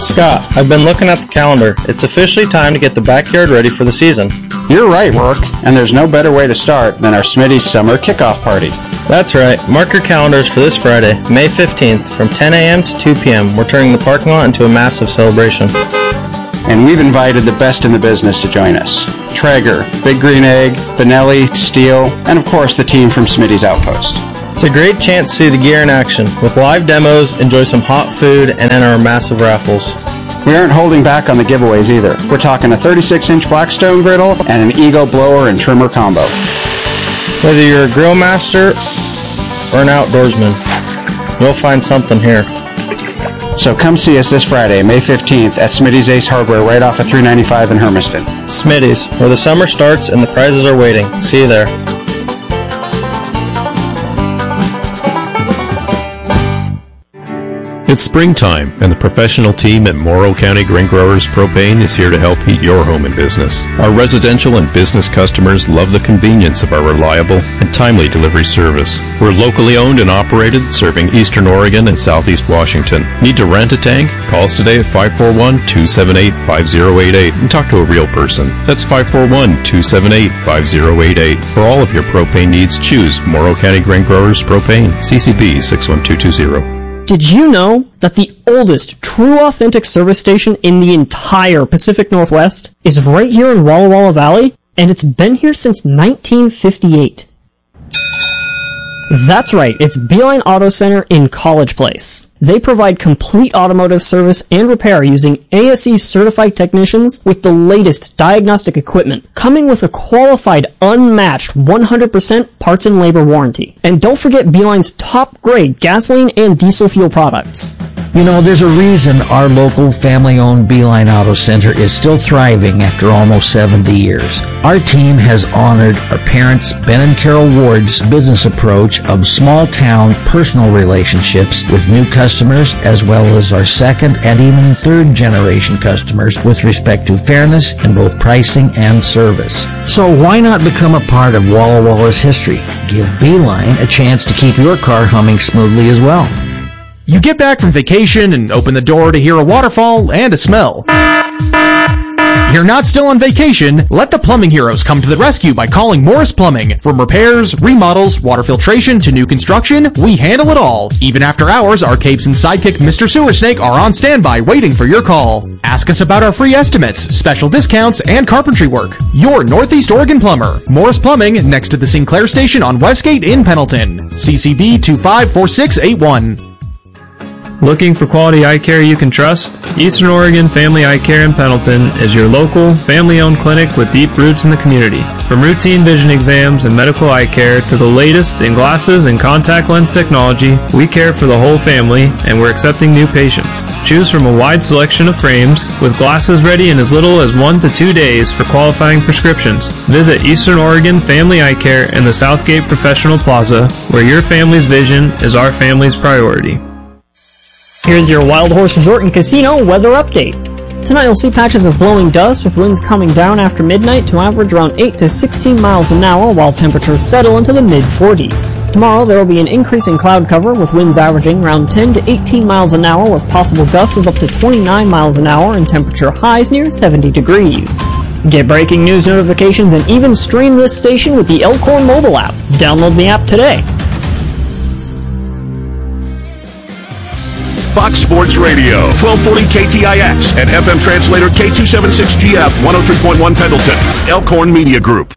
Scott, I've been looking at the calendar. It's officially time to get the backyard ready for the season. You're right, Rourke, and there's no better way to start than our Smitty's Summer Kickoff Party. That's right. Mark your calendars for this Friday, May fifteenth, from ten a.m. to two p.m. We're turning the parking lot into a massive celebration. And we've invited the best in the business to join us. Traeger, Big Green Egg, Benelli, Steel, and of course the team from Smitty's Outpost. It's a great chance to see the gear in action. With live demos, enjoy some hot food, and enter our massive raffles. We aren't holding back on the giveaways either. We're talking a thirty-six inch Blackstone griddle and an Eagle blower and trimmer combo. Whether you're a grill master or an outdoorsman, you'll find something here. So come see us this Friday, May fifteenth at Smitty's Ace Hardware right off of three ninety-five in Hermiston. Smitty's, where the summer starts and the prizes are waiting. See you there. It's springtime, and the professional team at Morrow County Grain Growers Propane is here to help heat your home and business. Our residential and business customers love the convenience of our reliable and timely delivery service. We're locally owned and operated, serving Eastern Oregon and Southeast Washington. Need to rent a tank? Call us today at five four one, two seven eight, five zero eight eight and talk to a real person. That's five four one, two seven eight, five zero eight eight. For all of your propane needs, choose Morrow County Grain Growers Propane, C C B six one two two zero. Did you know that the oldest true authentic service station in the entire Pacific Northwest is right here in Walla Walla Valley, and it's been here since nineteen fifty-eight? That's right, it's Beeline Auto Center in College Place. They provide complete automotive service and repair using A S E certified technicians with the latest diagnostic equipment, coming with a qualified, unmatched one hundred percent parts and labor warranty. And don't forget Beeline's top-grade gasoline and diesel fuel products. You know, there's a reason our local family-owned Beeline Auto Center is still thriving after almost seventy years. Our team has honored our parents, Ben and Carol Ward's business approach of small-town personal relationships with new customers, as well as our second and even third-generation customers with respect to fairness in both pricing and service. So why not become a part of Walla Walla's history? Give Beeline a chance to keep your car humming smoothly as well. You get back from vacation and open the door to hear a waterfall and a smell. You're not still on vacation? Let the plumbing heroes come to the rescue by calling Morris Plumbing. From repairs, remodels, water filtration to new construction, we handle it all. Even after hours, our capes and sidekick Mister Sewer Snake are on standby waiting for your call. Ask us about our free estimates, special discounts, and carpentry work. Your Northeast Oregon plumber. Morris Plumbing, next to the Sinclair Station on Westgate in Pendleton. C C B two five four six eight one. Looking for quality eye care you can trust? Eastern Oregon Family Eye Care in Pendleton is your local, family-owned clinic with deep roots in the community. From routine vision exams and medical eye care to the latest in glasses and contact lens technology, we care for the whole family, and we're accepting new patients. Choose from a wide selection of frames, with glasses ready in as little as one to two days for qualifying prescriptions. Visit Eastern Oregon Family Eye Care in the Southgate Professional Plaza, where your family's vision is our family's priority. Here's your Wild Horse Resort and Casino weather update. Tonight you'll see patches of blowing dust with winds coming down after midnight to average around eight to sixteen miles an hour while temperatures settle into the mid forties. Tomorrow there will be an increase in cloud cover with winds averaging around ten to eighteen miles an hour with possible gusts of up to twenty-nine miles an hour and temperature highs near seventy degrees. Get breaking news notifications and even stream this station with the Elkhorn mobile app. Download the app today. Fox Sports Radio, twelve forty K T I X, and F M translator K two seventy-six G F, one oh three point one Pendleton, Elkhorn Media Group.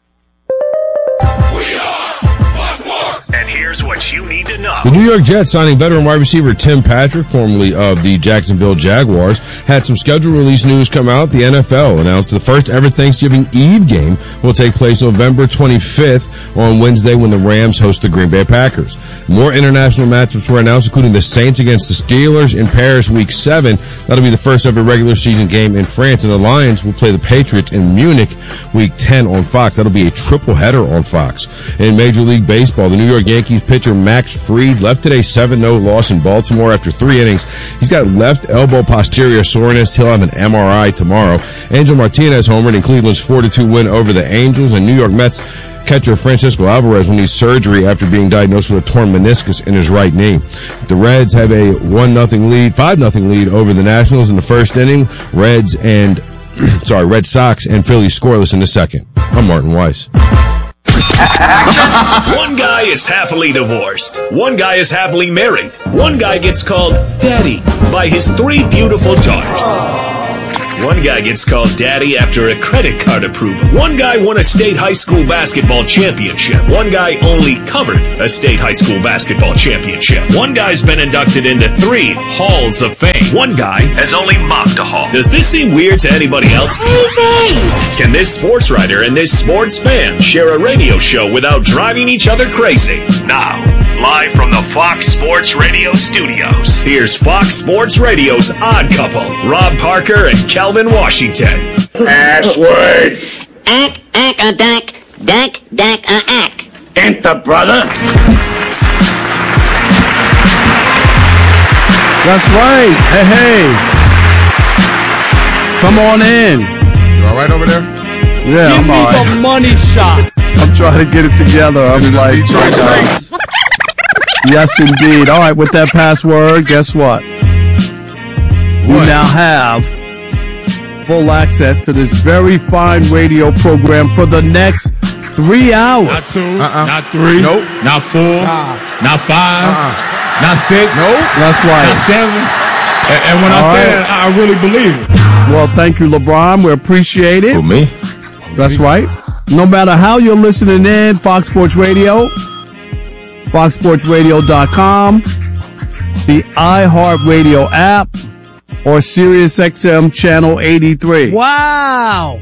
And here's what you need to know. The New York Jets, signing veteran wide receiver Tim Patrick, formerly of the Jacksonville Jaguars, had some schedule release news come out. The N F L announced the first ever Thanksgiving Eve game will take place November twenty-fifth on Wednesday when the Rams host the Green Bay Packers. More international matchups were announced, including the Saints against the Steelers in Paris Week seven. That'll be the first ever regular season game in France, and the Lions will play the Patriots in Munich Week ten on Fox. That'll be a triple header on Fox. In Major League Baseball, the New York Yankees pitcher Max Fried left today's seven no loss in Baltimore after three innings. He's got left elbow posterior soreness. He'll have an M R I tomorrow. Angel Martinez homered in Cleveland's four to two win over the Angels, and New York Mets Catcher Francisco Alvarez will need surgery after being diagnosed with a torn meniscus in his right knee. The Reds have a one nothing lead, five nothing lead over the Nationals in the first inning. Reds and, sorry, Red Sox and Phillies scoreless in the second. I'm Martin Weiss. One guy is happily divorced. One guy is happily married. One guy gets called daddy by his three beautiful daughters. One guy gets called daddy after a credit card approval. One guy won a state high school basketball championship. One guy only covered a state high school basketball championship. One guy's been inducted into three halls of fame. One guy has only mopped a hall. Does this seem weird to anybody else? Can this sports writer and this sports fan share a radio show without driving each other crazy? Now, live from the Fox Sports Radio studios, here's Fox Sports Radio's Odd Couple, Rob Parker and Kelvin Washington. Password. Ack, ack, a dack, dack, dack, a ack. Enter, brother. That's right. Hey, hey. Come on in. You all right over there? Yeah, Give I'm me all right. the money shot. I'm trying to get it together. I'm like, uh, yes, indeed. All right, with that password, guess what? We now have full access to this very fine radio program for the next three hours. Not two, Uh-uh. not three, Nope. not four, Nah. not five, Uh-uh. not six, Nope. That's right. not seven. And, and when All I say right. that, I really believe it. Well, thank you, LeBron. We appreciate it. Who, me? That's right. No matter how you're listening in, Fox Sports Radio, fox sports radio dot com, the iHeartRadio app, or SiriusXM Channel eighty-three. Wow.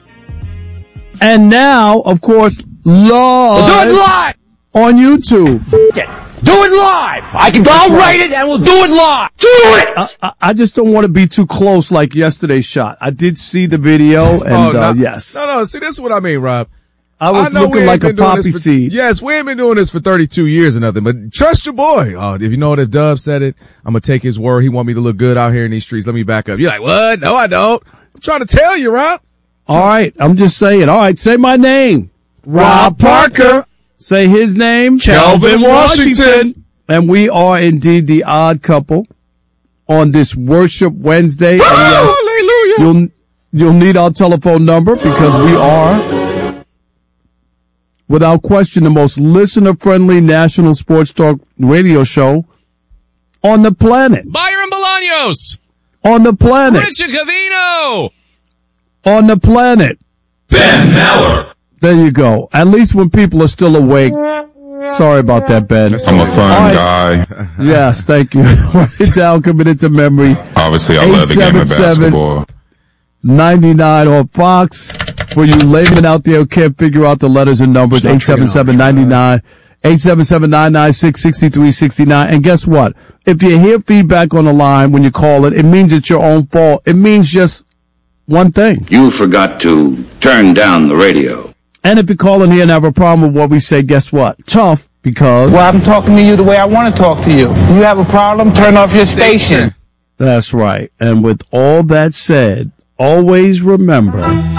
And now, of course, live, We'll do it live. on YouTube. Do it live. I can. I'll write it and we'll do it live. Do it. I, I, I just don't want to be too close like yesterday's shot. I did see the video, and Oh, no, uh, yes, No, no. See, this is what I mean, Rob. I was know we looking ain't like a been doing poppy this for- seed. Yes, we ain't been doing this for thirty-two years or nothing, but trust your boy. Oh, if you know what, if Dub said it, I'm going to take his word. He want me to look good out here in these streets. Let me back up. You're like, what? No, I don't. I'm trying to tell you, Rob. All right, I'm just saying. All right, say my name. Rob Parker. Say his name. Kelvin Washington. And we are indeed the odd couple on this Worship Wednesday. And yes, Hallelujah. You'll, you'll need our telephone number because we are, without question, the most listener-friendly national sports talk radio show on the planet. Byron Bolaños. On the planet. Richard Cavino. On the planet. Ben Maller. There you go. At least when people are still awake. Sorry about that, Ben. I'm a fun All right. guy. Yes, thank you. Write it down, commit it to memory. Obviously, I love the game of basketball. ninety-nine on Fox. For you laymen out there who can't figure out the letters and numbers, eight seven seven, nine nine, eight seven seven, nine nine six, six three six nine. And guess what? If you hear feedback on the line when you call it, it means it's your own fault. It means just one thing. You forgot to turn down the radio. And if you call in here and have a problem with what we say, guess what? Tough, because... Well, I'm talking to you the way I want to talk to you. You have a problem, turn off your station. That's right. And with all that said, always remember...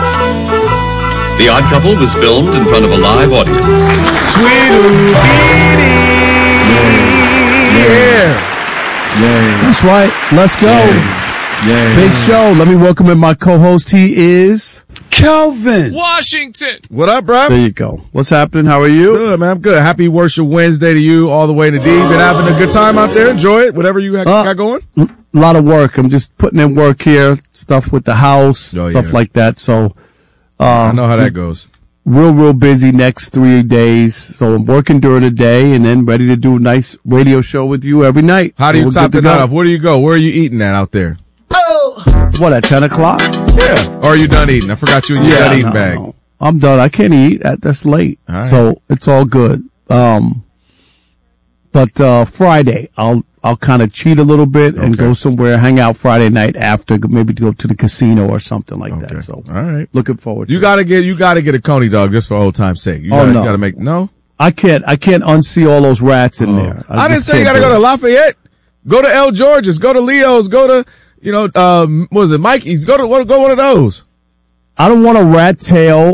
The Odd Couple was filmed in front of a live audience. Sweet Yeah. Yeah. That's right. Let's go. Yeah. Yeah. Big show. Let me welcome in my co-host. He is... Kelvin Washington. What up, bro? There you go. What's happening? How are you? Good, man. I'm good. Happy Worship Wednesday to you all the way to D. Been having a good time out there. Enjoy it. Whatever you have, Uh, got going. A lot of work. I'm just putting in work here. Stuff with the house. Oh, stuff yeah. like that. So... Uh, I know how that goes. Real, real busy next three days. So I'm working during the day and then ready to do a nice radio show with you every night. How do So you we're top good the to night go. off? Where do you go? Where are you eating at out there? What, at ten o'clock? Yeah. Or are you done eating? I forgot you in your done eating no, bag. no. I'm done. I can't eat. That, that's late. All right. So it's all good. Um, but, uh, Friday, I'll, I'll kind of cheat a little bit and Okay. go somewhere, hang out Friday night after, maybe go to the casino or something like Okay. that. So All right. looking forward to You it. gotta get, you gotta get a Coney dog just for old time's sake. You Oh, gotta, no. you gotta make, no? I can't, I can't unsee all those rats in Oh. there. I, didn't just say you can't gotta do go it. to Lafayette. Go to El George's. Go to Leo's. Go to, you know, um, what was it, Mikey's. Go to, go one of those. I don't want a rat tail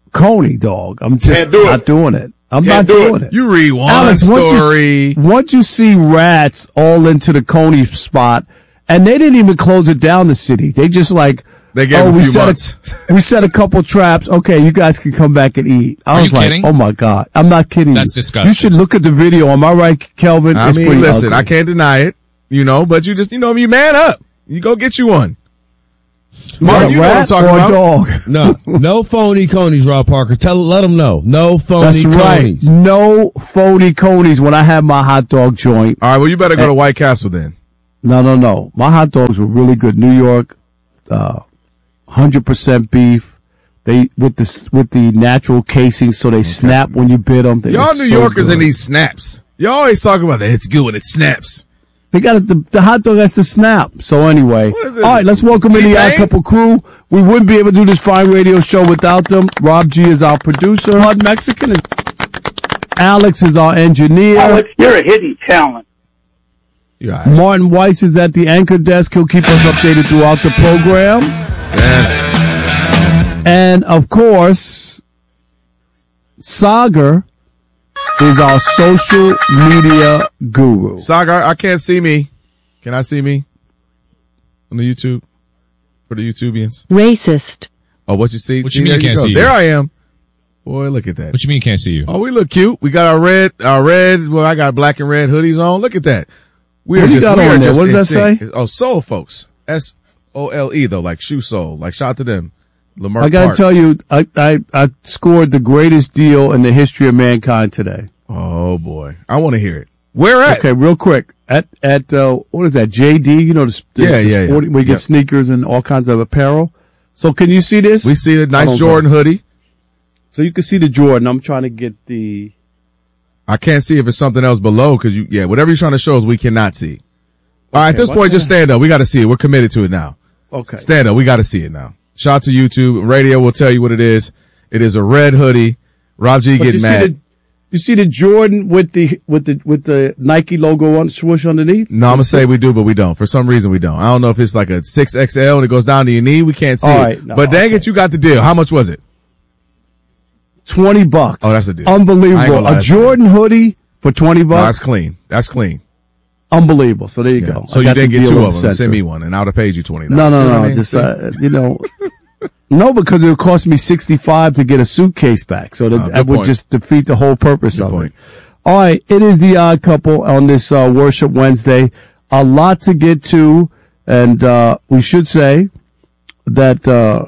Coney, dog. I'm just Can't do not it. doing it. I'm Can't not do doing it. it. You read one Alex, story. Once you, once you see rats all into the Coney spot, and they didn't even close it down the city. They just like, They gave oh, a we few set months. A, we set a couple traps. Okay, you guys can come back and eat. I Are was you like, kidding? oh my God. I'm not kidding That's you. disgusting. You should look at the video. Am I right, Kelvin? I It's mean, pretty listen, ugly. I can't deny it, you know, but you just, you know, you man up. You go get you one. Mark, a you know what I'm rat talking or a about. dog? No, no phony conies, Rob Parker. Tell, let them know. No phony That's right. conies. No phony conies when I have my hot dog joint. All right, well, you better go to White Castle then. No, no, no. My hot dogs were really good. New York, uh, one hundred percent beef. They with the with the natural casing, so they snap when you bit them. They Y'all were New so Yorkers good. and these snaps. You always talk about that. It's good when it snaps. They got it, the, the hot dog has to snap. So anyway, What is it? all right, let's welcome in the T-Pain? Odd Couple crew. We wouldn't be able to do this fine radio show without them. Rob G is our producer. Hard Mexican. And Alex is our engineer. Alex, you're a hidden talent. Yeah. Martin Weiss is at the anchor desk. He'll keep us updated throughout the program. And of course, Sagar is our social media guru. Sagar, I can't see me. Can I see me on the YouTube? For the YouTubians. Racist. Oh, what you see? What see, you mean there you can't go. see you? There I am. Boy, look at that. What you mean you can't see you? Oh, we look cute. We got our red, our red, well, I got black and red hoodies on. Look at that. We What are do you just, got we on are there? just What does in that sync. say? Oh, Soul Folks. S O L E though, like shoe soul. Like shout out to them. Lamar I gotta Park. tell you, I, I, I scored the greatest deal in the history of mankind today. Oh boy. I want to hear it. Where at? Okay, real quick. At, at, uh, what is that? J D, you know, the, the, Yeah, the yeah, yeah. sporting, where you get Yep. sneakers and all kinds of apparel. So can you see this? We see the Hold nice on, Jordan hoodie. So you can see the Jordan. I'm trying to get the, I can't see if it's something else below because you, yeah, whatever you're trying to show us, we cannot see. All right, at Okay, this what point, the- just stand up. We got to see it. We're committed to it now. okay. Stand up. We got to see it now. Shout out to YouTube. Radio will tell you what it is. It is a red hoodie. Rob G But you getting see mad. the, you see the Jordan with the, with the, with the Nike logo on swoosh underneath? No, I'm gonna say we do, but we don't. For some reason, we don't. I don't know if it's like a six X L and it goes down to your knee. We can't see All it. right, no, but dang okay. it, you got the deal. How much was it? twenty bucks. Oh, that's a deal. I Unbelievable. ain't gonna lie, A that's a deal. Jordan hoodie for twenty No, that's bucks. clean. That's clean. Unbelievable. So there you Yeah. go. So I you got didn't the get deal two of of the them. Send century. me one, and I would have paid you twenty dollars. No, no, See what no, I mean? just, See? uh, you know, no, because it would cost me sixty-five to get a suitcase back. So that, Uh, good that would point. just defeat the whole purpose Good of point. it. All right. It is the Odd Couple on this, uh, Worship Wednesday. A lot to get to. And, uh, we should say that, uh,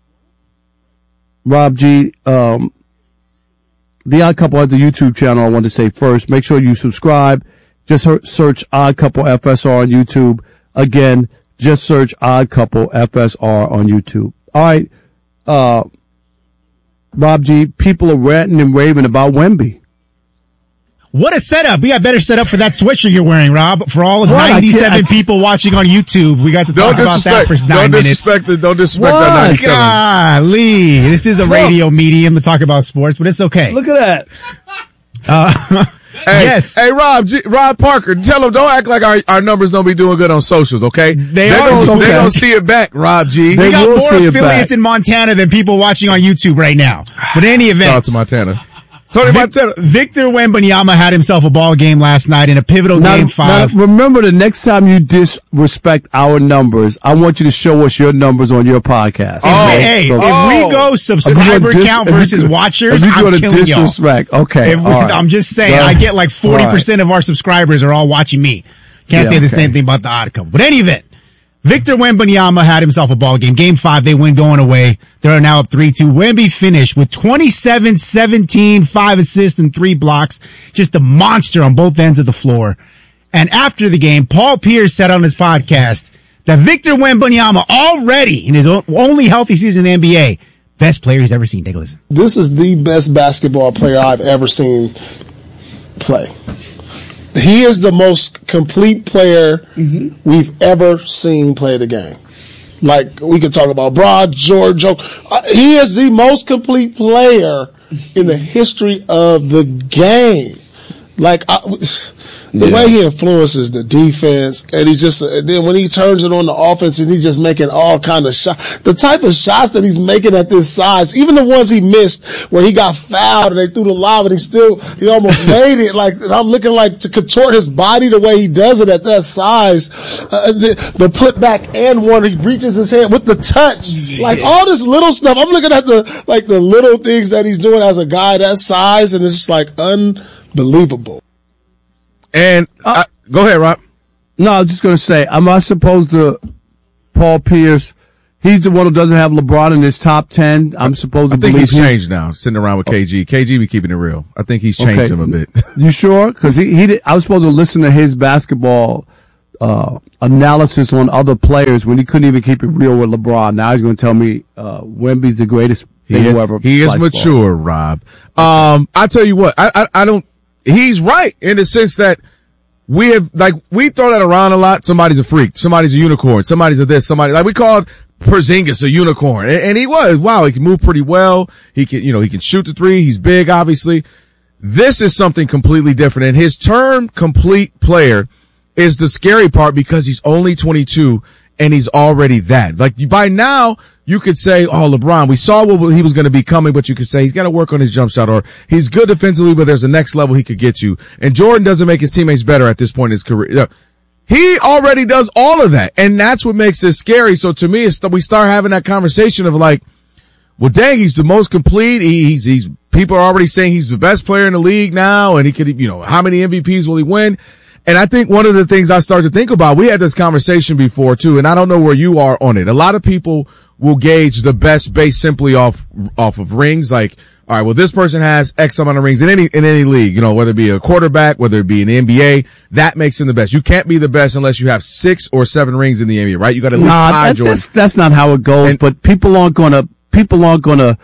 Rob G, um, the Odd Couple has the YouTube channel. I want to say first, make sure you subscribe. Just her- search Odd Couple F S R on YouTube. Again, just search Odd Couple F S R on YouTube. All right. Uh, Rob G, people are ranting and raving about Wemby. What a setup. We got better setup for that sweatshirt you're wearing, Rob. For all What? I ninety-seven can't- I- people watching on YouTube, we got to Don't talk about that disrespect. for Don't nine minutes. disrespect it. Don't disrespect What? that ninety-seven. Golly. This is a Look. radio medium to talk about sports, but it's okay. Look at that. Uh, Hey, yes. Hey, Rob, G, Rob Parker, tell them don't act like our, our numbers don't be doing good on socials, okay? They They're are gonna, okay. They're gonna see it back, Rob G. They we got will more see it affiliates back. in Montana than people watching on YouTube right now. But in any Shout out event, to Montana. Tony Vic- Montana. Victor Wembanyama had himself a ball game last night in a pivotal Now, game now, five. remember the next time you disrespect our numbers, I want you to show us your numbers on your podcast. Oh, Hey, hey, So- if Oh. we go If you're subscriber gonna dis- count if you- versus watchers, if you're I'm gonna killing y'all. disrespect, okay. If we, all right. I'm just saying, Go- I get like forty percent of our subscribers are all watching me. Can't Yeah, say the okay. same thing about the Odd Couple. But any event, Victor Wembanyama had himself a ball game. Game five, they win going away. They are now up three two. Wemby finished with twenty-seven, seventeen, five assists and three blocks. Just a monster on both ends of the floor. And after the game, Paul Pierce said on his podcast that Victor Wembanyama already in his o- only healthy season in the N B A, best player he's ever seen. Take a listen. This is the best basketball player I've ever seen play. He is the most complete player we've ever seen play the game. Like, we could talk about Broad, George. Uh, he is the most complete player in the history of the game. Like, I, the Yeah. way he influences the defense, and he just, and then when he turns it on the offense and he's just making all kind of shots, the type of shots that he's making at this size, even the ones he missed where he got fouled and they threw the lob and he still, he almost made it. Like, and I'm looking like to contort his body the way he does it at that size. Uh, the, the put back and one, he reaches his hand with the touch. Like all this little stuff. I'm looking at the, like the little things that he's doing as a guy that size, and it's just like unbelievable. And uh, go ahead, Rob. No, I was just going to say, am I supposed to, Paul Pierce, he's the one who doesn't have LeBron in his top ten. I'm supposed to I think believe he's changed now, sitting around with K G. K G be keeping it real. I think he's changed Okay. him a bit. You sure? Because he, he did, I was supposed to listen to his basketball uh, analysis on other players when he couldn't even keep it real with LeBron. Now he's going to tell me uh, Wemby's the greatest He thing is, ever. he is mature, Rob. Um, I tell you what, I, I, I don't, he's right in the sense that we have, like, we throw that around a lot. Somebody's a freak. Somebody's a unicorn. Somebody's a this. Somebody, like, we called Porzingis a unicorn. And, and he was. Wow, he can move pretty well. He can, you know, he can shoot the three. He's big, obviously. This is something completely different. And his term complete player is the scary part because he's only twenty-two and he's already that. Like, by now, you could say, oh, LeBron, we saw what he was going to be coming, but you could say he's got to work on his jump shot, or he's good defensively, but there's a next level he could get you. And Jordan doesn't make his teammates better at this point in his career. He already does all of that, and that's what makes this scary. So to me, it's we start having that conversation of like, well, dang, he's the most complete. He, he's, he's, people are already saying he's the best player in the league now, and he could, you know, how many M V Ps will he win? And I think one of the things I started to think about, we had this conversation before too, and I don't know where you are on it. A lot of people will gauge the best based simply off, off of rings. Like, all right, well, this person has X amount of rings in any, in any league, you know, whether it be a quarterback, whether it be an N B A, that makes him the best. You can't be the best unless you have six or seven rings in the N B A, right? You got to at least Nah, tie that, Jordan. that's, that's not how it goes, And- but people aren't going to, people aren't going to,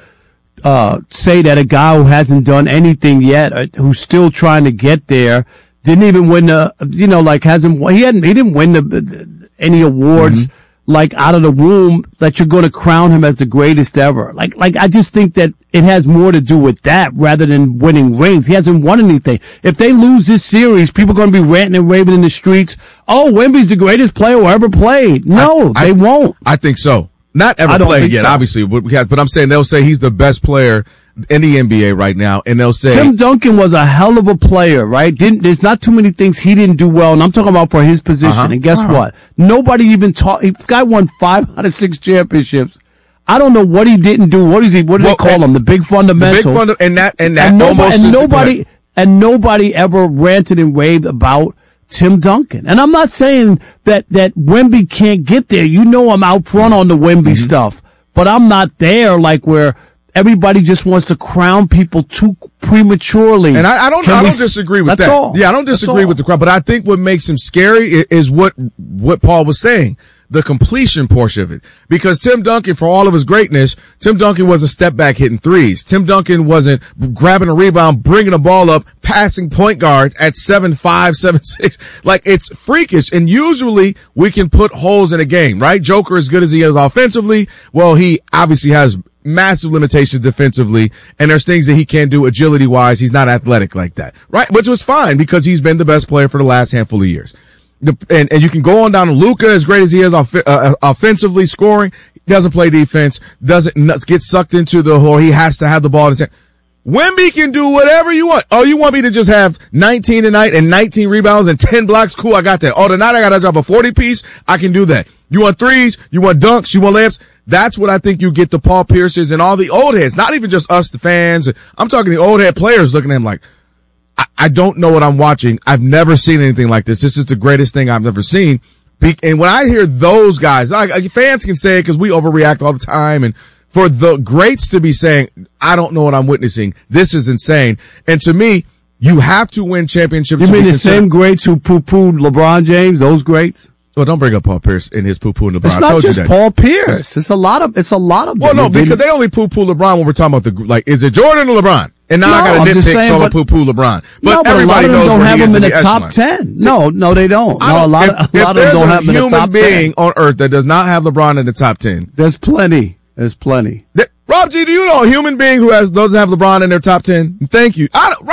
uh, say that a guy who hasn't done anything yet, uh, who's still trying to get there, didn't even win the, you know, like hasn't, he hadn't, he didn't win the, the any awards, Mm-hmm. like out of the womb, that you're going to crown him as the greatest ever. Like, like I just think that it has more to do with that rather than winning rings. He hasn't won anything. If they lose this series, people are going to be ranting and raving in the streets. Oh, Wemby's the greatest player who ever played. No, I- they won't. I think so. Not I ever don't played think yet, so. obviously, but, we have- but I'm saying they'll say he's the best player in the N B A right now, and they'll say Tim Duncan was a hell of a player, right? Didn't, there's not too many things he didn't do well, and I'm talking about for his position. Uh-huh. And guess Uh-huh. what? Nobody even taught, this guy won five out of six championships. I don't know what he didn't do. What is he, what do Well, they call and- him? The big fundamental. the big funda- and that and that and nobody, almost and is the- nobody, and nobody ever ranted and raved about Tim Duncan. And I'm not saying that, that Wemby can't get there. You know, I'm out front on the Wemby Mm-hmm. stuff, but I'm not there like where everybody just wants to crown people too prematurely. And I, I don't, Can I we don't s- disagree with that's that. all. Yeah, I don't That's disagree all. with the crowd, but I think what makes him scary is, is what, what Paul was saying, the completion portion of it. Because Tim Duncan, for all of his greatness, Tim Duncan wasn't step back hitting threes. Tim Duncan wasn't grabbing a rebound, bringing a ball up, passing point guards at seven five, seven six. Like, it's freakish. And usually we can put holes in a game, right? Joker, as good as he is offensively, well, he obviously has massive limitations defensively, and there's things that he can't do agility wise. He's not athletic like that, right? Which was fine because he's been the best player for the last handful of years. The, and, and you can go on down to Luka, as great as he is off, uh, offensively scoring, doesn't play defense, doesn't nuts, get sucked into the hole. He has to have the ball in his hand. Wemby can do whatever you want. Oh, you want me to just have nineteen tonight and nineteen rebounds and ten blocks? Cool, I got that. Oh, tonight I got to drop a forty piece. I can do that. You want threes? You want dunks? You want layups? That's what I think you get the Paul Pierces and all the old heads, not even just us, the fans. I'm talking the old head players looking at him like, I, I don't know what I'm watching. I've never seen anything like this. This is the greatest thing I've ever seen. Be- And when I hear those guys, like, fans can say it because we overreact all the time, and for the greats to be saying, I don't know what I'm witnessing, this is insane. And to me, you have to win championships. You to mean be the considered- same greats who poo-pooed LeBron James, those greats? Well, don't bring up Paul Pierce in his poo-poo and LeBron. It's I not told just you that. Paul Pierce. It's a lot of, it's a lot of Well, them. no, They because didn't- they only poo-poo LeBron when we're talking about the, like, is it Jordan or LeBron? And now No, I got I'm to just nitpick saying, solo but- poo-poo LeBron. But no, but a lot everybody of them knows don't where have he is him in in the the top echelon. ten. No, no, they don't. I No, a don't- lot if, of, a if lot of them there's don't a have him in the human top being ten. on earth that does not have LeBron in the top ten. There's plenty. There's plenty. That, Rob G, do you know a human being who has doesn't have LeBron in their top ten? Thank you. I don't, Rob,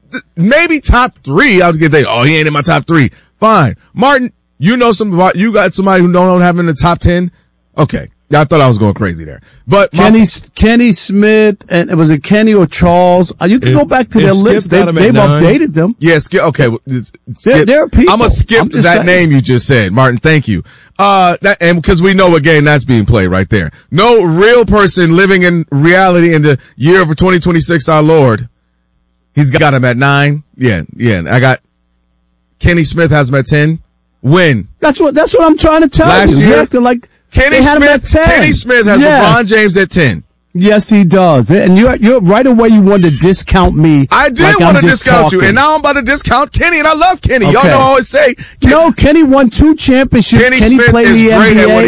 maybe top three. I was gonna think, oh, he ain't in my top three. Fine. Martin, you know some about, you got somebody who don't have him in the top ten? Okay. Yeah, I thought I was going crazy there. But Kenny, my, Kenny Smith, and was it Kenny or Charles? Uh, you can if, go back to their list. They, they've updated them. Yeah, Skip, okay. Well, skip, there, there are people. I'm going to skip that saying. name you just said. Martin, thank you. Uh, that, and because we know what game that's being played right there. No real person living in reality in the year of twenty twenty-six, our Lord. He's got him at nine. Yeah, yeah. I got Kenny Smith has him at ten. Win. That's what, that's what I'm trying to tell Last you. Year, You're acting like, Kenny Smith, Kenny Smith has yes. LeBron James at ten. Yes, he does. And you're, you're right away you wanted to discount me. I did like want I'm to discount talking. you, and now I'm about to discount Kenny, and I love Kenny. Okay. Y'all know I always say. Kenny, no, Kenny won two championships. Kenny, Kenny Smith played is in the great N B A. At what